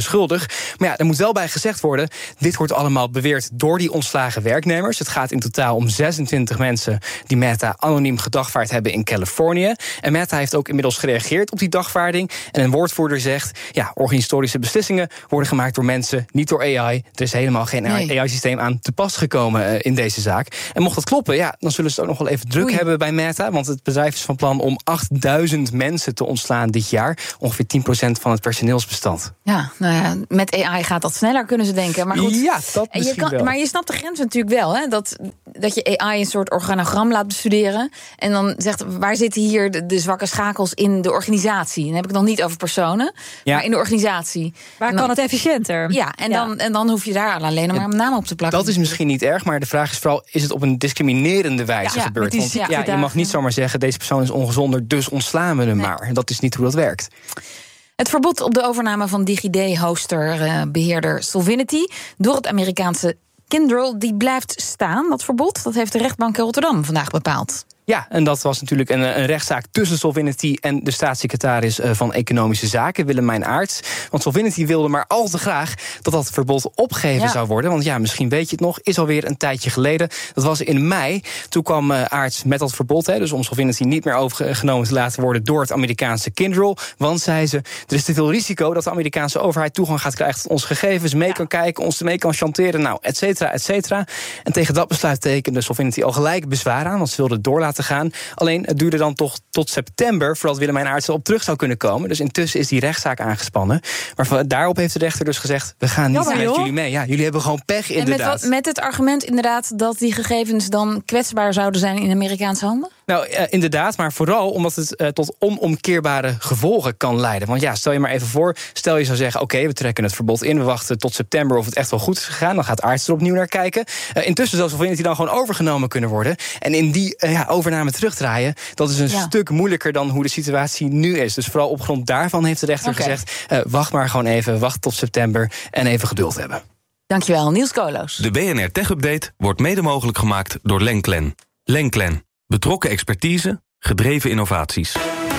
hartstikke schuldig. Maar ja, er moet wel bij gezegd worden, dit wordt allemaal beweerd door die ontslagen werknemers. Het gaat in totaal om zesentwintig mensen die Meta anoniem gedagvaard hebben in Californië. En Meta heeft ook inmiddels gereageerd op die dagvaarding. En een woordvoerder zegt, ja, organisatorische beslissingen worden gemaakt door mensen, niet door A I. Er is helemaal geen nee. A I-systeem aan te pas gekomen uh, in deze zaak. En mocht dat kloppen, ja, dan zullen ze het ook nog wel even druk Oei. hebben bij Meta. Want het bedrijf is van plan om achtduizend mensen te ontslaan dit jaar. Ongeveer tien procent van het personeelsbestand. Ja, nou ja, met A I gaat dat sneller, kunnen ze denken. Maar goed, ja, dat en je kan, wel. Maar je snapt de grens natuurlijk wel, hè? Dat, dat je A I een soort organogram laat bestuderen. En dan zegt, waar zitten hier de, de zwakke schakels in de organisatie? Dan heb ik het nog niet over personen, ja. maar in de organisatie. Waar dan, kan het efficiënter? Ja, en, ja. Dan, en dan hoef je daar alleen maar een naam op te plakken. Dat is misschien niet erg, maar de vraag is vooral, is het op een discriminerende wijze ja, gebeurd? Want ja, ja, je mag niet zomaar zeggen, deze persoon is ongezonder, dus ontslaan we hem nee. maar. Dat is niet hoe dat werkt. Het verbod op de overname van DigiD-hoster-beheerder uh, Solvinity door het Amerikaanse Kyndryl, die blijft staan. Dat verbod, dat heeft de rechtbank in Rotterdam vandaag bepaald. Ja, en dat was natuurlijk een, een rechtszaak tussen Solvinity en de staatssecretaris van Economische Zaken, Willemijn Aerts. Want Solvinity wilde maar al te graag dat dat verbod opgegeven ja. zou worden. Want ja, misschien weet je het nog, is alweer een tijdje geleden. Dat was in mei. Toen kwam uh, Aerts met dat verbod, hè, dus om Solvinity niet meer overgenomen te laten worden door het Amerikaanse Kyndryl. Want, zei ze, er is te veel risico dat de Amerikaanse overheid toegang gaat krijgen tot onze gegevens, mee ja. kan kijken, ons ermee kan chanteren, nou, et cetera, et cetera. En tegen dat besluit tekende Solvinity al gelijk bezwaar aan, want ze wilde het door laten gaan. Alleen, het duurde dan toch tot september voordat Willemijn Aerts op terug zou kunnen komen. Dus intussen is die rechtszaak aangespannen. Maar daarop heeft de rechter dus gezegd, we gaan niet ja, met jullie mee. Ja, jullie hebben gewoon pech, inderdaad. En met, wat, met het argument inderdaad dat die gegevens dan kwetsbaar zouden zijn in Amerikaanse handen? Nou, uh, inderdaad, maar vooral omdat het uh, tot onomkeerbare gevolgen kan leiden. Want ja, stel je maar even voor, stel je zou zeggen, oké, okay, we trekken het verbod in, we wachten tot september of het echt wel goed is gegaan, dan gaat Aerts er opnieuw naar kijken. Uh, intussen zou Solvinity dan gewoon overgenomen kunnen worden. En in die uh, ja, overname terugdraaien, dat is een ja. stuk moeilijker dan hoe de situatie nu is. Dus vooral op grond daarvan heeft de rechter okay. gezegd, uh, wacht maar gewoon even, wacht tot september en even geduld hebben. Dankjewel, Niels Koolhoos. De B N R Tech Update wordt mede mogelijk gemaakt door Lenklen. Lenklen. Betrokken expertise, gedreven innovaties.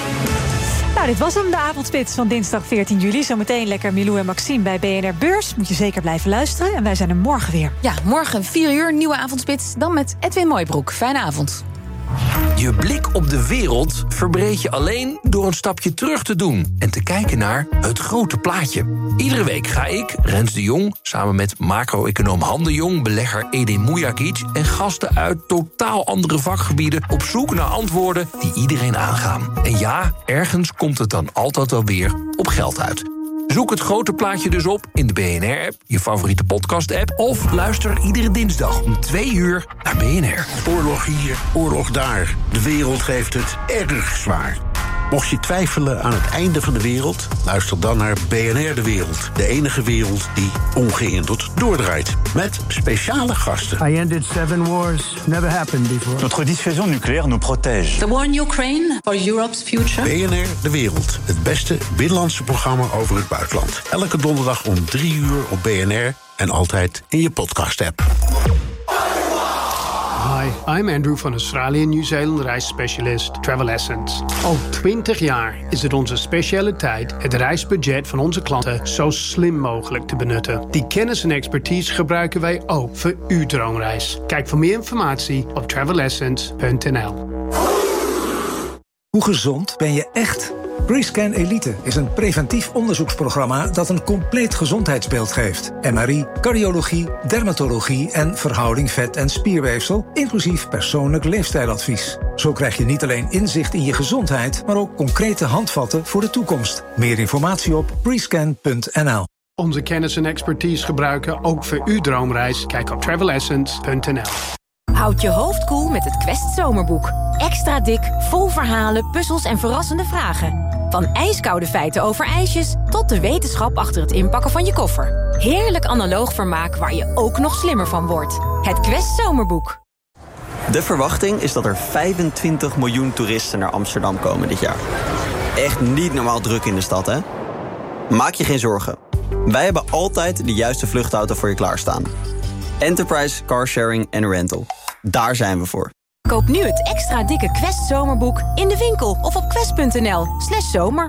Nou, dit was hem, de avondspits van dinsdag veertien juli. Zometeen lekker Milou en Maxime bij B N R Beurs. Moet je zeker blijven luisteren. En wij zijn er morgen weer. Ja, morgen vier uur, nieuwe avondspits. Dan met Edwin Mooibroek. Fijne avond. Je blik op de wereld verbreed je alleen door een stapje terug te doen en te kijken naar het grote plaatje. Iedere week ga ik, Rens de Jong, samen met macro-econoom Han de Jong, belegger Edin Mujagic en gasten uit totaal andere vakgebieden op zoek naar antwoorden die iedereen aangaan. En ja, ergens komt het dan altijd wel weer op geld uit. Zoek het grote plaatje dus op in de B N R-app, je favoriete podcast-app, of luister iedere dinsdag om twee uur naar B N R. Oorlog hier, oorlog daar. De wereld heeft het erg zwaar. Mocht je twijfelen aan het einde van de wereld, luister dan naar B N R De Wereld. De enige wereld die ongehinderd doordraait. Met speciale gasten. I ended seven wars. Never happened before. Notre dissuasion nucléaire nous protège. The war in Ukraine for Europe's future. B N R De Wereld. Het beste binnenlandse programma over het buitenland. Elke donderdag om drie uur op B N R en altijd in je podcast-app. Hi, I'm Andrew van Australië en Nieuw-Zeeland reisspecialist Travel Essence. Al twintig jaar is het onze specialiteit het reisbudget van onze klanten zo slim mogelijk te benutten. Die kennis en expertise gebruiken wij ook voor uw droomreis. Kijk voor meer informatie op travel essence punt n l. Hoe gezond ben je echt? Prescan Elite is een preventief onderzoeksprogramma dat een compleet gezondheidsbeeld geeft. M R I, cardiologie, dermatologie en verhouding vet- en spierweefsel, inclusief persoonlijk leefstijladvies. Zo krijg je niet alleen inzicht in je gezondheid, maar ook concrete handvatten voor de toekomst. Meer informatie op prescan punt n l. Onze kennis en expertise gebruiken ook voor uw droomreis. Kijk op travel essence punt n l. Houd je hoofd koel met het Quest Zomerboek. Extra dik, vol verhalen, puzzels en verrassende vragen. Van ijskoude feiten over ijsjes tot de wetenschap achter het inpakken van je koffer. Heerlijk analoog vermaak waar je ook nog slimmer van wordt. Het Quest Zomerboek. De verwachting is dat er vijfentwintig miljoen toeristen naar Amsterdam komen dit jaar. Echt niet normaal druk in de stad, hè? Maak je geen zorgen. Wij hebben altijd de juiste vluchtauto voor je klaarstaan. Enterprise, carsharing en rental. Daar zijn we voor. Koop nu het extra dikke Quest Zomerboek in de winkel of op quest punt n l slash zomer.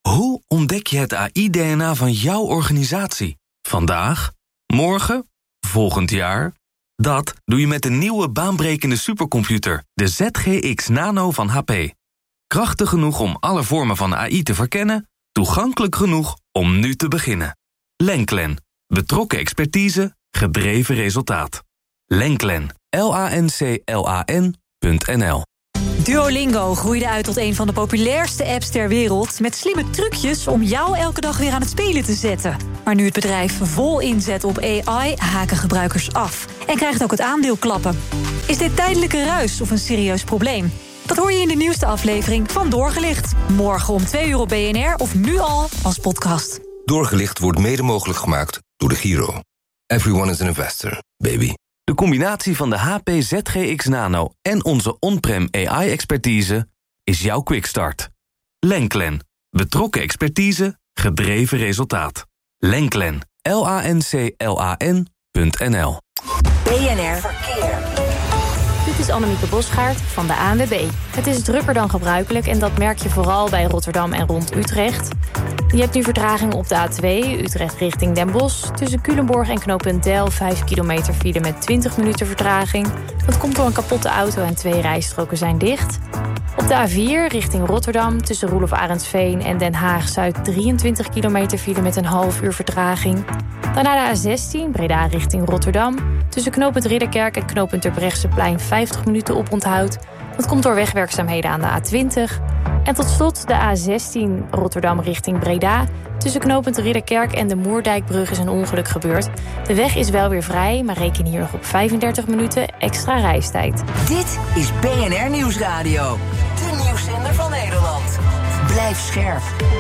Hoe ontdek je het A I-D N A van jouw organisatie? Vandaag? Morgen? Volgend jaar? Dat doe je met de nieuwe baanbrekende supercomputer, de Z G X Nano van H P. Krachtig genoeg om alle vormen van A I te verkennen, toegankelijk genoeg om nu te beginnen. Lenklen. Betrokken expertise, gedreven resultaat. Lenklen. L A N C L A N punt N L. Duolingo groeide uit tot een van de populairste apps ter wereld, met slimme trucjes om jou elke dag weer aan het spelen te zetten. Maar nu het bedrijf vol inzet op A I, haken gebruikers af en krijgt ook het aandeel klappen. Is dit tijdelijke ruis of een serieus probleem? Dat hoor je in de nieuwste aflevering van Doorgelicht. Morgen om twee uur op B N R of nu al als podcast. Doorgelicht wordt mede mogelijk gemaakt door de Giro. Everyone is an investor, baby. De combinatie van de H P Z G X Nano en onze on-prem A I-expertise is jouw quickstart. Lenklen. Betrokken expertise, gedreven resultaat. Lenklen. L A N C L A N punt N L. B N R Verkeer. Dit is Annemieke Bosgaard van de A N W B. Het is drukker dan gebruikelijk en dat merk je vooral bij Rotterdam en rond Utrecht. Je hebt nu vertraging op de A twee, Utrecht richting Den Bosch. Tussen Culemborg en knooppunt Deil vijf kilometer file met twintig minuten vertraging. Dat komt door een kapotte auto en twee rijstroken zijn dicht. Op de A vier richting Rotterdam tussen Roelof Arendsveen en Den Haag-Zuid drieëntwintig kilometer file met een half uur vertraging. Daarna de A zestien, Breda richting Rotterdam. Tussen knooppunt Ridderkerk en knooppunt Terbrechtseplein vijftig minuten oponthoud. Dat komt door wegwerkzaamheden aan de A twintig. En tot slot de A zestien Rotterdam richting Breda. Tussen knooppunt Ridderkerk en de Moerdijkbrug is een ongeluk gebeurd. De weg is wel weer vrij, maar reken hier nog op vijfendertig minuten extra reistijd. Dit is B N R Nieuwsradio. De nieuwszender van Nederland. Blijf scherp.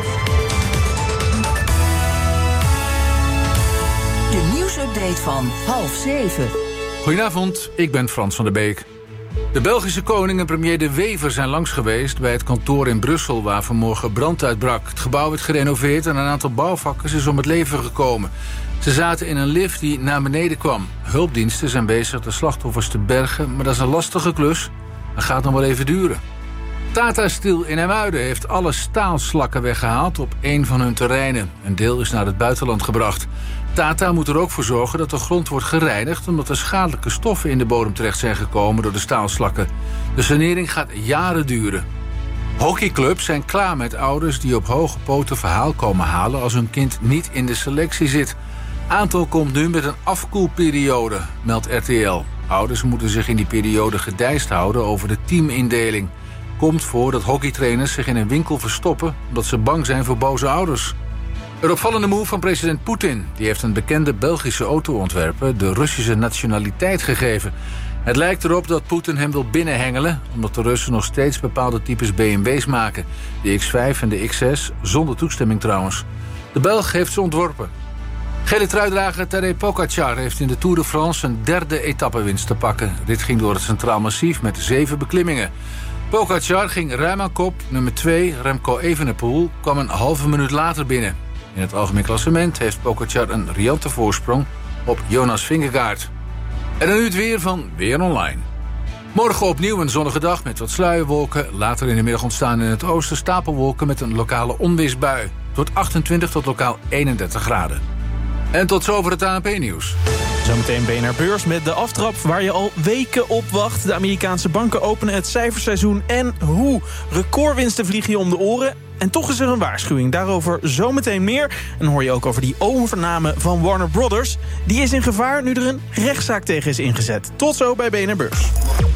De nieuwsupdate van half zeven. Goedenavond, ik ben Frans van der Beek. De Belgische koning en premier De Wever zijn langs geweest bij het kantoor in Brussel waar vanmorgen brand uitbrak. Het gebouw werd gerenoveerd en een aantal bouwvakkers is om het leven gekomen. Ze zaten in een lift die naar beneden kwam. Hulpdiensten zijn bezig de slachtoffers te bergen, maar dat is een lastige klus. Dat gaat nog wel even duren. Tata Steel in IJmuiden heeft alle staalslakken weggehaald op één van hun terreinen. Een deel is naar het buitenland gebracht. Tata moet er ook voor zorgen dat de grond wordt gereinigd omdat er schadelijke stoffen in de bodem terecht zijn gekomen door de staalslakken. De sanering gaat jaren duren. Hockeyclubs zijn klaar met ouders die op hoge poten verhaal komen halen als hun kind niet in de selectie zit. Aantal komt nu met een afkoelperiode, meldt R T L. Ouders moeten zich in die periode gedijst houden over de teamindeling. Komt voor dat hockeytrainers zich in een winkel verstoppen omdat ze bang zijn voor boze ouders. Een opvallende move van president Poetin. Die heeft een bekende Belgische autoontwerper de Russische nationaliteit gegeven. Het lijkt erop dat Poetin hem wil binnenhengelen, omdat de Russen nog steeds bepaalde types B M W's maken. De X vijf en de X zes, zonder toestemming trouwens. De Belg heeft ze ontworpen. Gele truidrager Tadej Pogačar heeft in de Tour de France een derde etappewinst te pakken. Dit ging door het Centraal Massief met zeven beklimmingen. Pogačar ging ruim aan kop. Nummer twee, Remco Evenepoel, kwam een halve minuut later binnen. In het algemeen klassement heeft Pogačar een riante voorsprong op Jonas Vingegaard. En dan nu het weer van Weer Online. Morgen opnieuw een zonnige dag met wat sluierwolken. Later in de middag ontstaan in het oosten stapelwolken met een lokale onweersbui. Het wordt achtentwintig tot lokaal eenendertig graden. En tot zover het A N P-nieuws. Zometeen B N R Beurs met de aftrap waar je al weken op wacht. De Amerikaanse banken openen het cijferseizoen en hoe. Recordwinsten vliegen je om de oren. En toch is er een waarschuwing. Daarover zometeen meer. En dan hoor je ook over die overname van Warner Brothers. Die is in gevaar nu er een rechtszaak tegen is ingezet. Tot zo bij B N R Beurs.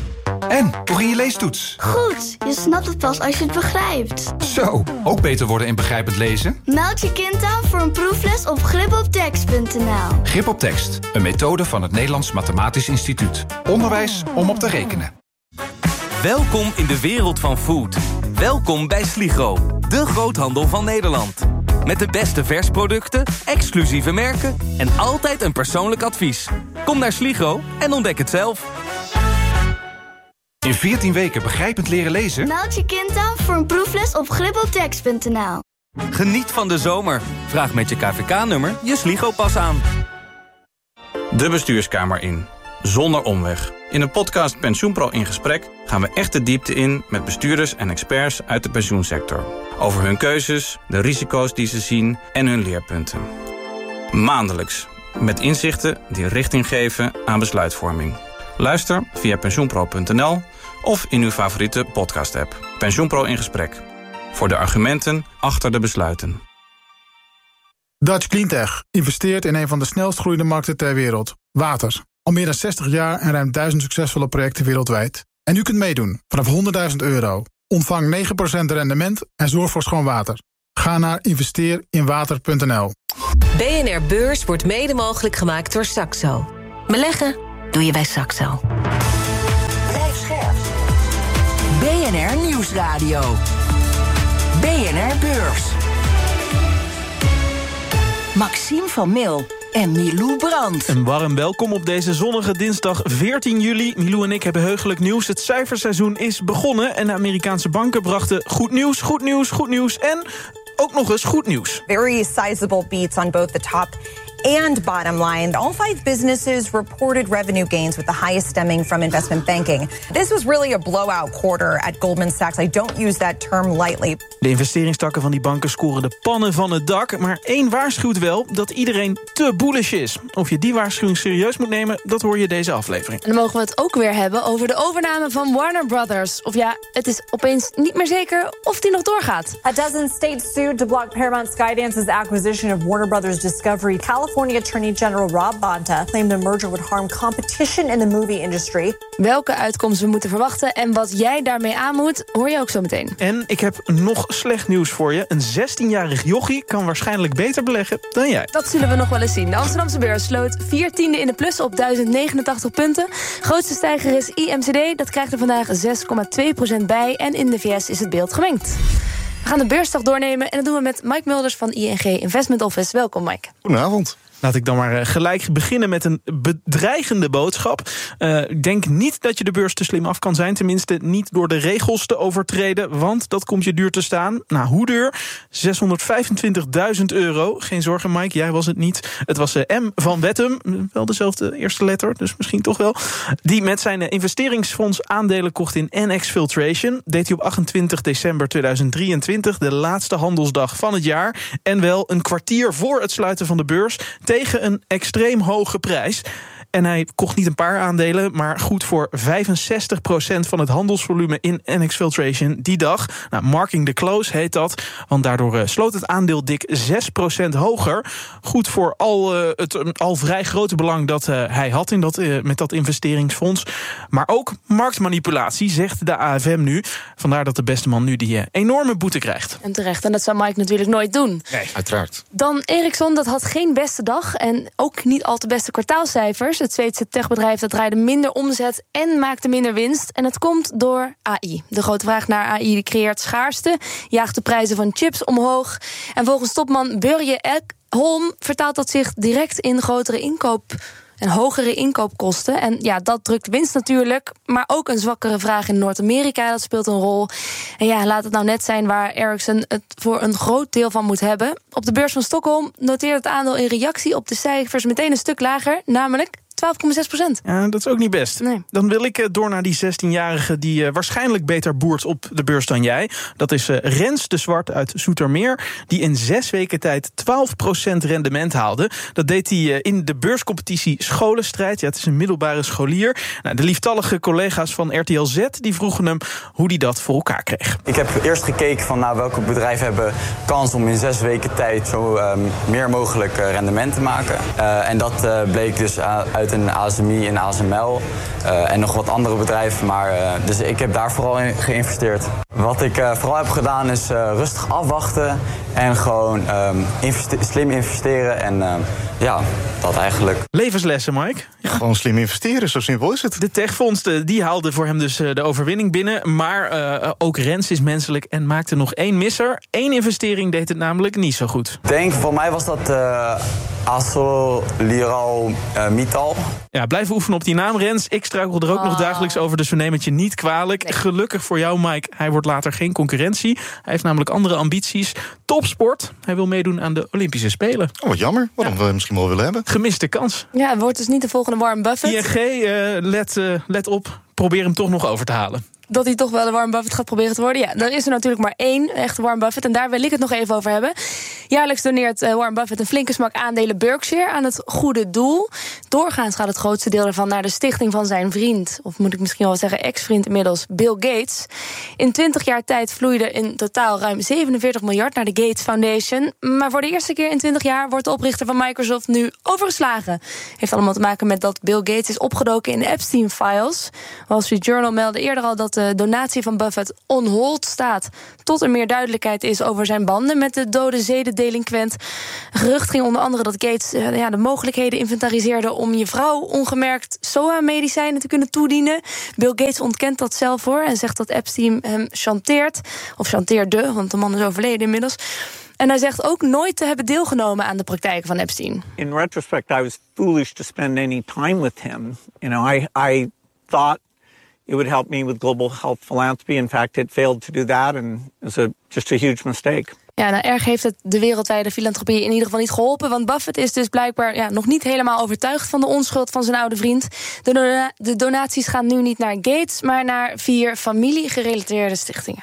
En, hoe ging je leestoets? Goed, je snapt het pas als je het begrijpt. Zo, ook beter worden in begrijpend lezen? Meld je kind aan voor een proefles op grip op tekst punt n l. Grip op tekst, een methode van het Nederlands Mathematisch Instituut. Onderwijs om op te rekenen. Welkom in de wereld van food. Welkom bij Sligro, de groothandel van Nederland. Met de beste versproducten, exclusieve merken en altijd een persoonlijk advies. Kom naar Sligro en ontdek het zelf. In veertien weken begrijpend leren lezen? Meld je kind aan voor een proefles op grip op tekst punt n l. Geniet van de zomer. Vraag met je K V K-nummer je Sligro-pas aan. De bestuurskamer in. zonder omweg. In de podcast PensioenPro in gesprek gaan we echt de diepte in met bestuurders en experts uit de pensioensector. Over hun keuzes, de risico's die ze zien en hun leerpunten. Maandelijks, met inzichten die richting geven aan besluitvorming. Luister via pensioenpro punt n l of in uw favoriete podcast-app. PensioenPro in gesprek. Voor de argumenten achter de besluiten. Dutch Cleantech investeert in een van de snelst groeiende markten ter wereld. Water. Al meer dan zestig jaar en ruim duizend succesvolle projecten wereldwijd. En u kunt meedoen vanaf honderdduizend euro. Ontvang negen procent rendement en zorg voor schoon water. Ga naar investeer in water punt n l. B N R Beurs wordt mede mogelijk gemaakt door Saxo. Beleggen doe je bij Saxo. Blijf scherp. B N R Nieuwsradio. B N R Beurs. Maxime van Mil en Milou Brandt. Een warm welkom op deze zonnige dinsdag veertien juli. Milou en ik hebben heugelijk nieuws. Het cijferseizoen is begonnen en de Amerikaanse banken brachten goed nieuws, goed nieuws, goed nieuws en ook nog eens goed nieuws. Very sizable beats on both the top and bottom line. All five businesses reported revenue gains with the highest stemming from investment banking. This was really a blowout quarter at Goldman Sachs. I don't use that term lightly. De investeringstakken van die banken scoren de pannen van het dak. Maar één waarschuwt wel dat iedereen te bullish is. Of je die waarschuwing serieus moet nemen, dat hoor je deze aflevering. En dan mogen we het ook weer hebben over de overname van Warner Brothers. Of ja, het is opeens niet meer zeker of die nog doorgaat. A dozen states sued to block Paramount Skydance's acquisition of Warner Brothers Discovery. California Attorney General Rob Bonta claimed the merger would harm competition in the movie industry. Welke uitkomst we moeten verwachten en wat jij daarmee aan moet, hoor je ook zo meteen. En ik heb nog slecht nieuws voor je. Een zestienjarig jochie kan waarschijnlijk beter beleggen dan jij. Dat zullen we nog wel eens zien. De Amsterdamse beurs sloot vier tiende in de plus op duizend negenentachtig punten. Grootste stijger is I M C D. Dat krijgt er vandaag zes komma twee procent bij. En in de V S is het beeld gemengd. We gaan de beursdag doornemen en dat doen we met Mike Mulders van I N G Investment Office. Welkom, Mike. Goedenavond. Laat ik dan maar gelijk beginnen met een bedreigende boodschap. Uh, ik denk niet dat je de beurs te slim af kan zijn. Tenminste niet door de regels te overtreden. Want dat komt je duur te staan. Nou, hoe duur? zeshonderdvijfentwintigduizend euro. Geen zorgen, Mike, jij was het niet. Het was uh, M van Wettem. Wel dezelfde eerste letter, dus misschien toch wel. Die met zijn uh, investeringsfonds aandelen kocht in N X Filtration. Deed hij op achtentwintig december tweeduizend drieëntwintig. De laatste handelsdag van het jaar. En wel een kwartier voor het sluiten van de beurs. Tegen een extreem hoge prijs. En hij kocht niet een paar aandelen, maar goed voor vijfenzestig procent van het handelsvolume in N X Filtration die dag. Nou, marking the close heet dat, want daardoor uh, sloot het aandeel dik zes procent hoger. Goed voor al uh, het uh, al vrij grote belang dat uh, hij had in dat, uh, met dat investeringsfonds. Maar ook marktmanipulatie, zegt de A F M nu. Vandaar dat de beste man nu die uh, enorme boete krijgt. En terecht, en dat zou Mike natuurlijk nooit doen. Nee, uiteraard. Dan Ericsson, dat had geen beste dag en ook niet al te beste kwartaalcijfers. Het Zweedse techbedrijf dat draaide minder omzet en maakte minder winst. En dat komt door A I. De grote vraag naar A I die creëert schaarste, jaagt de prijzen van chips omhoog. En volgens topman Börje Ekholm vertaalt dat zich direct in grotere inkoop en hogere inkoopkosten. En ja, dat drukt winst natuurlijk. Maar ook een zwakkere vraag in Noord-Amerika, dat speelt een rol. En ja, laat het nou net zijn waar Ericsson het voor een groot deel van moet hebben. Op de beurs van Stockholm noteert het aandeel in reactie op de cijfers meteen een stuk lager, namelijk twaalf komma zes procent. Ja, dat is ook niet best. Nee. Dan wil ik door naar die zestienjarige die uh, waarschijnlijk beter boert op de beurs dan jij. Dat is uh, Rens de Zwart uit Zoetermeer, die in zes weken tijd twaalf procent rendement haalde. Dat deed hij uh, in de beurscompetitie Scholenstrijd. Ja, het is een middelbare scholier. Nou, de lieftallige collega's van R T L Z die vroegen hem hoe hij dat voor elkaar kreeg. Ik heb eerst gekeken van nou, welke bedrijven hebben kans om in zes weken tijd zo um, meer mogelijk uh, rendement te maken. Uh, en dat uh, bleek dus uit een A S M I en A S M L uh, en nog wat andere bedrijven. Maar, uh, dus ik heb daar vooral in geïnvesteerd. Wat ik uh, vooral heb gedaan is uh, rustig afwachten en gewoon um, investe- slim investeren. En uh, ja, dat eigenlijk. Levenslessen, Mike. Ja. Gewoon slim investeren, zo simpel is het. De techfondsen die haalden voor hem dus de overwinning binnen. Maar uh, ook Rens is menselijk en maakte nog één misser. Eén investering deed het namelijk niet zo goed. Ik denk, voor mij was dat uh, ArcelorMittal uh, Mittal. Ja, blijf oefenen op die naam, Rens. Ik struikel er ook oh. nog dagelijks over, dus we nemen het je niet kwalijk. Nee. Gelukkig voor jou, Mike. Hij wordt later geen concurrentie. Hij heeft namelijk andere ambities. Topsport. Hij wil meedoen aan de Olympische Spelen. Oh, wat jammer. Waarom? Ja. Misschien misschien wel willen hebben. Gemiste kans. Ja, het wordt dus niet de volgende Warren Buffett. I N G, uh, let, uh, let op, probeer hem toch nog over te halen. Dat hij toch wel de Warren Buffett gaat proberen te worden. Ja, er is er natuurlijk maar één echte Warren Buffett. En daar wil ik het nog even over hebben. Jaarlijks doneert uh, Warren Buffett een flinke smak aandelen Berkshire aan het goede doel. Doorgaans gaat het grootste deel ervan naar de stichting van zijn vriend. Of moet ik misschien wel zeggen ex-vriend inmiddels, Bill Gates. In twintig jaar tijd vloeide in totaal ruim zevenenveertig miljard naar de Gates Foundation. Maar voor de eerste keer in twintig jaar wordt de oprichter van Microsoft nu overgeslagen. Heeft allemaal te maken met dat Bill Gates is opgedoken in de Epstein-files. Wall Street Journal meldde eerder al dat de donatie van Buffett on hold staat tot er meer duidelijkheid is over zijn banden met de dode zedendelinquent. Een gerucht ging onder andere dat Gates uh, ja, de mogelijkheden inventariseerde om je vrouw ongemerkt S O A-medicijnen te kunnen toedienen. Bill Gates ontkent dat zelf hoor en zegt dat Epstein hem chanteert, of chanteerde, want de man is overleden inmiddels. En hij zegt ook nooit te hebben deelgenomen aan de praktijken van Epstein. In retrospect, I was foolish to spend any time with him. You know, I I thought it would help me with global health philanthropy. In fact, it failed to do that and it was a, just a huge mistake. Ja, nou erg heeft het de wereldwijde filantropie in ieder geval niet geholpen. Want Buffett is dus blijkbaar ja, nog niet helemaal overtuigd van de onschuld van zijn oude vriend. De, dona- de donaties gaan nu niet naar Gates, maar naar vier familiegerelateerde stichtingen.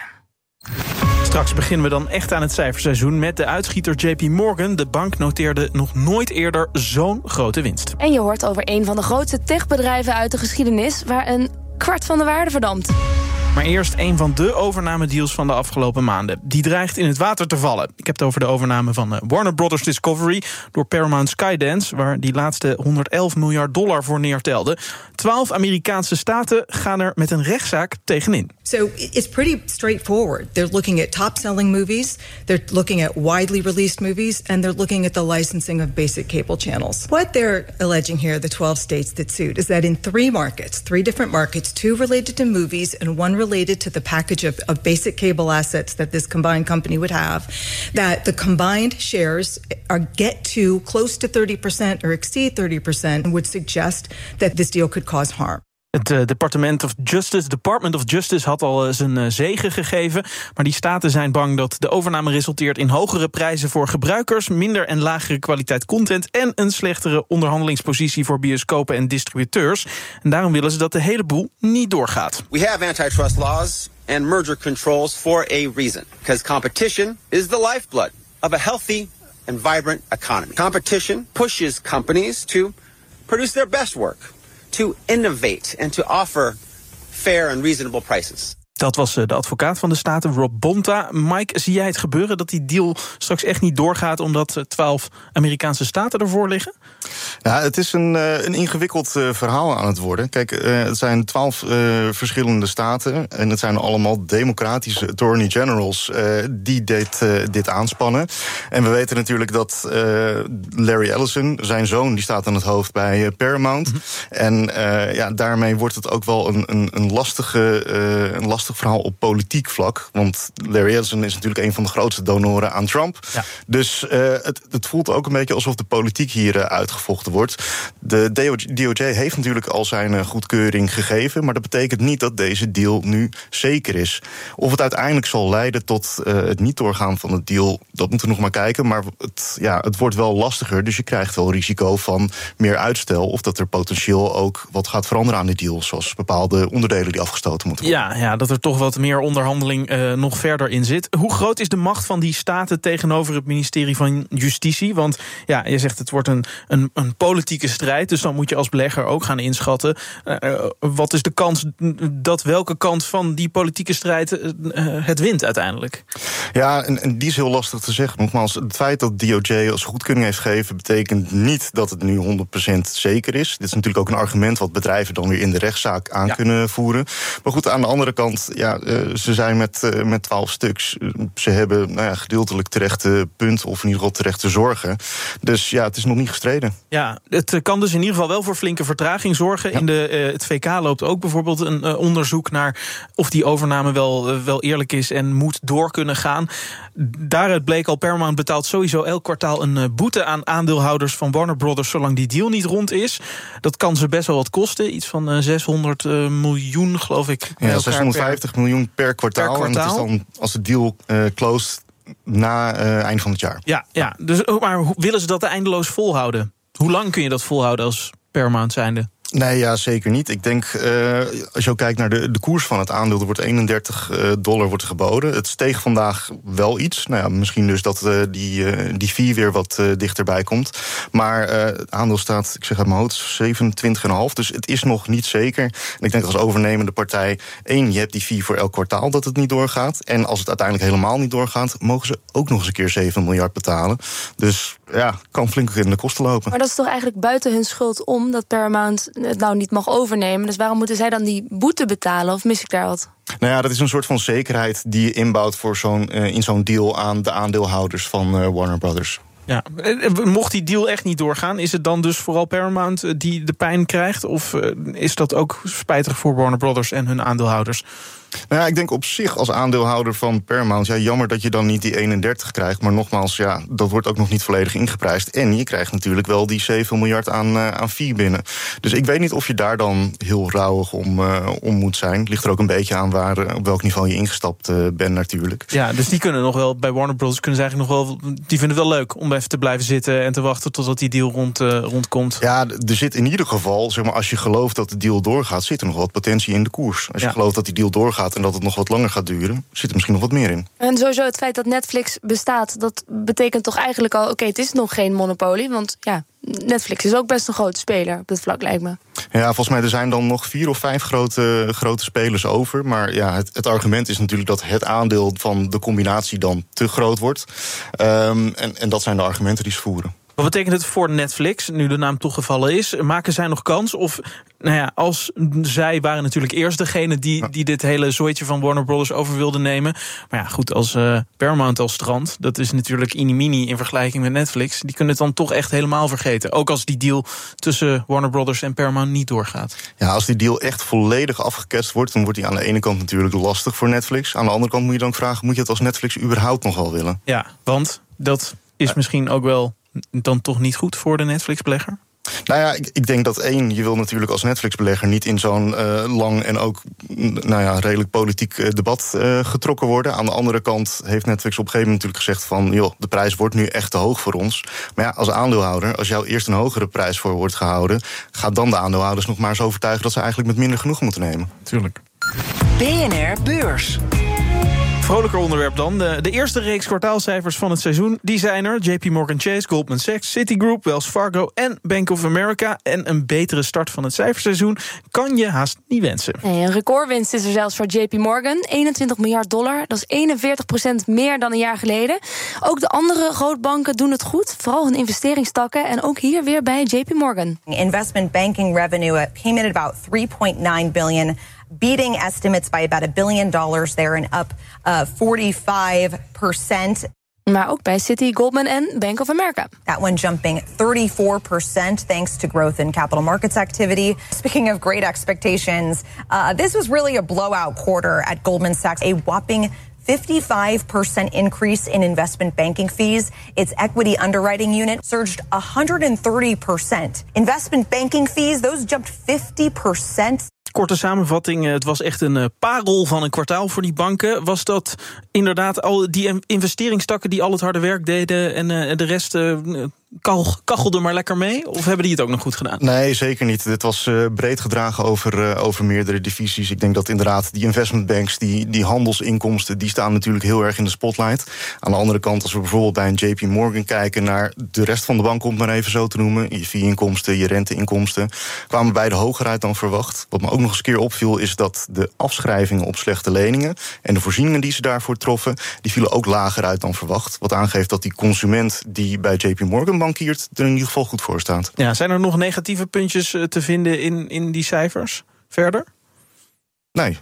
Straks beginnen we dan echt aan het cijferseizoen met de uitschieter J P Morgan. De bank noteerde nog nooit eerder zo'n grote winst. En je hoort over een van de grootste techbedrijven uit de geschiedenis, waar een kwart van de waarde verdampt. Maar eerst een van de overnamedeals van de afgelopen maanden. Die dreigt in het water te vallen. Ik heb het over de overname van Warner Brothers Discovery door Paramount Skydance, waar die laatste honderdelf miljard dollar voor neertelde. Twaalf Amerikaanse staten gaan er met een rechtszaak tegenin. So it's pretty straightforward. They're looking at top-selling movies, they're looking at widely released movies, and they're looking at the licensing of basic cable channels. What they're alleging here, the twelve states that sued, is that in three markets, three different markets, two related to movies and one related to the package of, of basic cable assets that this combined company would have, that the combined shares are get to close to thirty percent or exceed thirty percent and would suggest that this deal could cause harm. Het uh, Department of Justice, Department of Justice had al uh, zijn uh, zegen gegeven. Maar die staten zijn bang dat de overname resulteert in hogere prijzen voor gebruikers, minder en lagere kwaliteit content en een slechtere onderhandelingspositie voor bioscopen en distributeurs. En daarom willen ze dat de hele boel niet doorgaat. We have antitrust laws and merger controls for a reason. Because competition is the lifeblood of a healthy and vibrant economy. Competition pushes companies to produce their best work, to innovate and to offer fair and reasonable prices. Dat was de advocaat van de staten, Rob Bonta. Mike, zie jij het gebeuren dat die deal straks echt niet doorgaat omdat twaalf Amerikaanse staten ervoor liggen? Ja, het is een, een ingewikkeld verhaal aan het worden. Kijk, het zijn twaalf uh, verschillende staten en het zijn allemaal democratische attorney generals uh, die dit, uh, dit aanspannen. En we weten natuurlijk dat uh, Larry Ellison, zijn zoon, die staat aan het hoofd bij uh, Paramount. Mm-hmm. En uh, ja, daarmee wordt het ook wel een, een, een lastige, uh, een lastige verhaal op politiek vlak. Want Larry Ellison is natuurlijk een van de grootste donoren aan Trump. Ja. Dus uh, het, het voelt ook een beetje alsof de politiek hier uh, uitgevochten wordt. De D O J heeft natuurlijk al zijn uh, goedkeuring gegeven, maar dat betekent niet dat deze deal nu zeker is. Of het uiteindelijk zal leiden tot uh, het niet doorgaan van het deal, dat moeten we nog maar kijken. Maar het, ja, het wordt wel lastiger, dus je krijgt wel risico van meer uitstel, of dat er potentieel ook wat gaat veranderen aan de deal, zoals bepaalde onderdelen die afgestoten moeten worden. Ja, ja, dat er toch wat meer onderhandeling uh, nog verder in zit. Hoe groot is de macht van die staten tegenover het ministerie van Justitie? Want ja, je zegt het wordt een, een, een politieke strijd, dus dan moet je als belegger ook gaan inschatten. Uh, wat is de kans dat welke kant van die politieke strijd uh, het wint uiteindelijk? Ja, en, en die is heel lastig te zeggen. Nogmaals, het feit dat D O J als goedkeuring heeft gegeven betekent niet dat het nu honderd procent zeker is. Dit is natuurlijk ook een argument wat bedrijven dan weer in de rechtszaak aan ja. kunnen voeren. Maar goed, aan de andere kant, ja, uh, ze zijn met, uh, met twaalf stuks. Ze hebben nou ja, gedeeltelijk terechte punten, of in ieder geval terechte zorgen. Dus ja, het is nog niet gestreden. Ja, het kan dus in ieder geval wel voor flinke vertraging zorgen. Ja. In de, uh, het V K loopt ook bijvoorbeeld een uh, onderzoek naar of die overname wel, uh, wel eerlijk is en moet door kunnen gaan. Daaruit bleek al, Paramount betaalt sowieso elk kwartaal een uh, boete aan aandeelhouders van Warner Brothers zolang die deal niet rond is. Dat kan ze best wel wat kosten. Iets van uh, zeshonderd uh, miljoen, geloof ik. Ja, zeshonderdvijftig per, miljoen per kwartaal. per kwartaal. En het is dan, als de deal uh, closed, na uh, eind van het jaar. Ja, ja. Dus, maar willen ze dat eindeloos volhouden? Hoe lang kun je dat volhouden als Paramount zijnde? Nee, ja, zeker niet. Ik denk, uh, als je ook kijkt naar de, de koers van het aandeel, er wordt eenendertig dollar wordt geboden. Het steeg vandaag wel iets. Nou ja, misschien dus dat uh, die, uh, die fee weer wat uh, dichterbij komt. Maar uh, het aandeel staat, ik zeg uit mijn hoofd, zevenentwintig komma vijf. Dus het is nog niet zeker. En ik denk als overnemende partij, één, je hebt die fee voor elk kwartaal dat het niet doorgaat. En als het uiteindelijk helemaal niet doorgaat, mogen ze ook nog eens een keer zeven miljard betalen. Dus ja, kan flink in de kosten lopen. Maar dat is toch eigenlijk buiten hun schuld om dat Paramount het nou niet mag overnemen. Dus waarom moeten zij dan die boete betalen? Of mis ik daar wat? Nou ja, dat is een soort van zekerheid die je inbouwt voor zo'n, uh, in zo'n deal aan de aandeelhouders van uh, Warner Brothers. Ja, mocht die deal echt niet doorgaan, is het dan dus vooral Paramount die de pijn krijgt? Of uh, is dat ook spijtig voor Warner Brothers en hun aandeelhouders? Nou ja, ik denk op zich als aandeelhouder van Paramount, ja, jammer dat je dan niet die eenendertig krijgt. Maar nogmaals, ja, dat wordt ook nog niet volledig ingeprijsd. En je krijgt natuurlijk wel die zeven miljard aan, uh, aan fee binnen. Dus ik weet niet of je daar dan heel rauwig om, uh, om moet zijn. Het ligt er ook een beetje aan waar, uh, op welk niveau je ingestapt uh, bent natuurlijk. Ja, dus die kunnen nog wel, bij Warner Bros. kunnen ze eigenlijk nog wel, die vinden het wel leuk om even te blijven zitten en te wachten totdat die deal rond, uh, rondkomt. Ja, er zit in ieder geval, zeg maar, als je gelooft dat de deal doorgaat, zit er nog wat potentie in de koers. Als je Ja. gelooft dat die deal doorgaat en dat het nog wat langer gaat duren, zit er misschien nog wat meer in. En sowieso het feit dat Netflix bestaat, dat betekent toch eigenlijk al, oké, okay, het is nog geen monopolie, want ja, Netflix is ook best een grote speler op dit vlak, lijkt me. Ja, volgens mij er zijn dan nog vier of vijf grote, grote spelers over. Maar ja, het, het argument is natuurlijk dat het aandeel van de combinatie dan te groot wordt. Um, en, en dat zijn de argumenten die ze voeren. Wat betekent het voor Netflix, nu de naam toegevallen is? Maken zij nog kans? Of, nou ja, als zij waren natuurlijk eerst degene die, die dit hele zooitje van Warner Brothers over wilde nemen. Maar ja, goed, als uh, Paramount als strand, dat is natuurlijk inimini in vergelijking met Netflix. Die kunnen het dan toch echt helemaal vergeten. Ook als die deal tussen Warner Brothers en Paramount niet doorgaat. Ja, als die deal echt volledig afgeketst wordt, dan wordt die aan de ene kant natuurlijk lastig voor Netflix. Aan de andere kant moet je dan vragen, moet je het als Netflix überhaupt nog wel willen? Ja, want dat is misschien ook wel dan toch niet goed voor de Netflix-belegger? Nou ja, ik, ik denk dat één, je wil natuurlijk als Netflix-belegger niet in zo'n uh, lang en ook nou ja, redelijk politiek uh, debat uh, getrokken worden. Aan de andere kant heeft Netflix op een gegeven moment natuurlijk gezegd van, joh, de prijs wordt nu echt te hoog voor ons. Maar ja, als aandeelhouder, als jou eerst een hogere prijs voor wordt gehouden, gaat dan de aandeelhouders nog maar eens overtuigen dat ze eigenlijk met minder genoeg moeten nemen. Tuurlijk. B N R Beurs. Vrolijker onderwerp dan. De, de eerste reeks kwartaalcijfers van het seizoen, die zijn er. J P Morgan Chase, Goldman Sachs, Citigroup, Wells Fargo en Bank of America. En een betere start van het cijferseizoen kan je haast niet wensen. Nee, een recordwinst is er zelfs voor J P Morgan. eenentwintig miljard dollar, dat is eenenveertig procent meer dan een jaar geleden. Ook de andere grootbanken doen het goed, vooral hun investeringstakken. En ook hier weer bij J P Morgan. Investment banking revenue came in at about three point nine billion, beating estimates by about a billion dollars there and up uh, forty-five percent. Maar ook bij Citi, Goldman en Bank of America. That one jumping thirty-four percent thanks to growth in capital markets activity. Speaking of great expectations, uh, this was really a blowout quarter at Goldman Sachs, a whopping fifty-five percent increase in investment banking fees. Its equity underwriting unit surged one hundred thirty percent. Investment banking fees, those jumped fifty percent. Korte samenvatting, het was echt een parel van een kwartaal voor die banken. Was dat inderdaad al die investeringstakken die al het harde werk deden en uh, de rest uh, kachelde maar lekker mee? Of hebben die het ook nog goed gedaan? Nee, zeker niet. Dit was uh, breed gedragen over, uh, over meerdere divisies. Ik denk dat inderdaad die investmentbanks, die, die handelsinkomsten, die staan natuurlijk heel erg in de spotlight. Aan de andere kant, als we bijvoorbeeld bij een J P Morgan kijken naar de rest van de bank, om het maar even zo te noemen, je fee-inkomsten, je renteinkomsten, kwamen beide hoger uit dan verwacht. Wat me ook nog eens een keer opviel, is dat de afschrijvingen op slechte leningen en de voorzieningen die ze daarvoor troffen, die vielen ook lager uit dan verwacht. Wat aangeeft dat die consument die bij J P Morgan bankiert er in ieder geval goed voor staat. Ja, zijn er nog negatieve puntjes te vinden in, in die cijfers verder? Nee.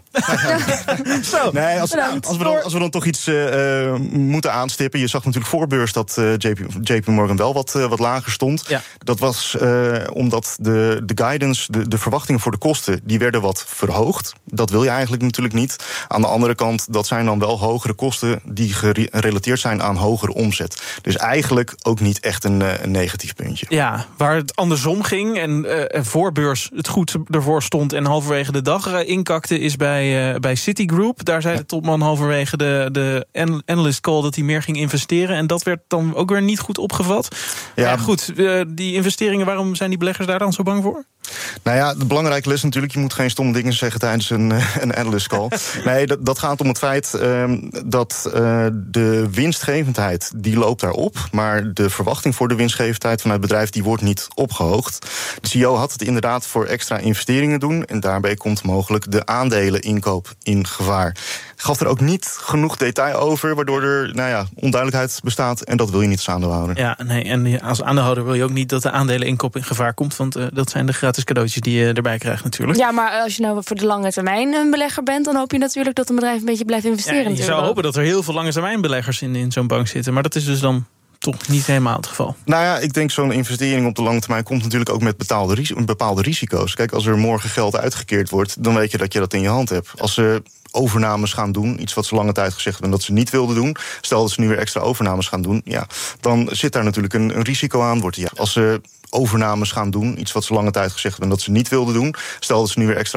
Zo, nee als, als, we dan, als we dan toch iets uh, moeten aanstippen. Je zag natuurlijk voorbeurs dat uh, J P, J P Morgan wel wat, uh, wat lager stond. Ja. Dat was uh, omdat de, de guidance, de, de verwachtingen voor de kosten, die werden wat verhoogd. Dat wil je eigenlijk natuurlijk niet. Aan de andere kant, dat zijn dan wel hogere kosten die gerelateerd zijn aan hogere omzet. Dus eigenlijk ook niet echt een, een negatief puntje. Ja, waar het andersom ging en uh, voorbeurs het goed ervoor stond en halverwege de dag uh, inkakte, is bij, uh, bij Citigroup. Daar zei de topman halverwege de, de analyst call dat hij meer ging investeren. En dat werd dan ook weer niet goed opgevat. Ja, ja goed, uh, die investeringen, waarom zijn die beleggers daar dan zo bang voor? Nou ja, de belangrijke les natuurlijk, je moet geen stomme dingen zeggen tijdens een, een analyst call. Nee, dat, dat gaat om het feit uh, dat uh, de winstgevendheid, die loopt daarop. Maar de verwachting voor de winstgevendheid van het bedrijf, die wordt niet opgehoogd. De C E O had het inderdaad voor extra investeringen doen. En daarbij komt mogelijk de aandeleninkoop in gevaar. Gaf er ook niet genoeg detail over, waardoor er nou ja, onduidelijkheid bestaat. En dat wil je niet als aandeelhouder. Ja, nee, en als aandeelhouder wil je ook niet dat de aandeleninkoop in gevaar komt. Want uh, dat zijn de gratis cadeautjes die je erbij krijgt natuurlijk. Ja, maar als je nou voor de lange termijn een belegger bent, dan hoop je natuurlijk dat een bedrijf een beetje blijft investeren. Ja, je natuurlijk. zou hopen dat er heel veel lange termijn beleggers in, in zo'n bank zitten. Maar dat is dus dan toch niet helemaal het geval. Nou ja, ik denk zo'n investering op de lange termijn komt natuurlijk ook met betaalde, bepaalde risico's. Kijk, als er morgen geld uitgekeerd wordt, dan weet je dat je dat in je hand hebt. Als ze overnames gaan doen, iets wat ze lange tijd gezegd hebben dat ze niet wilden doen, stel dat ze nu weer extra overnames gaan doen, ja, dan zit daar natuurlijk een, een risico aan. Wordt, ja, als ze overnames gaan doen, iets wat ze lange tijd gezegd hebben dat ze niet wilden doen, stel dat ze nu weer extra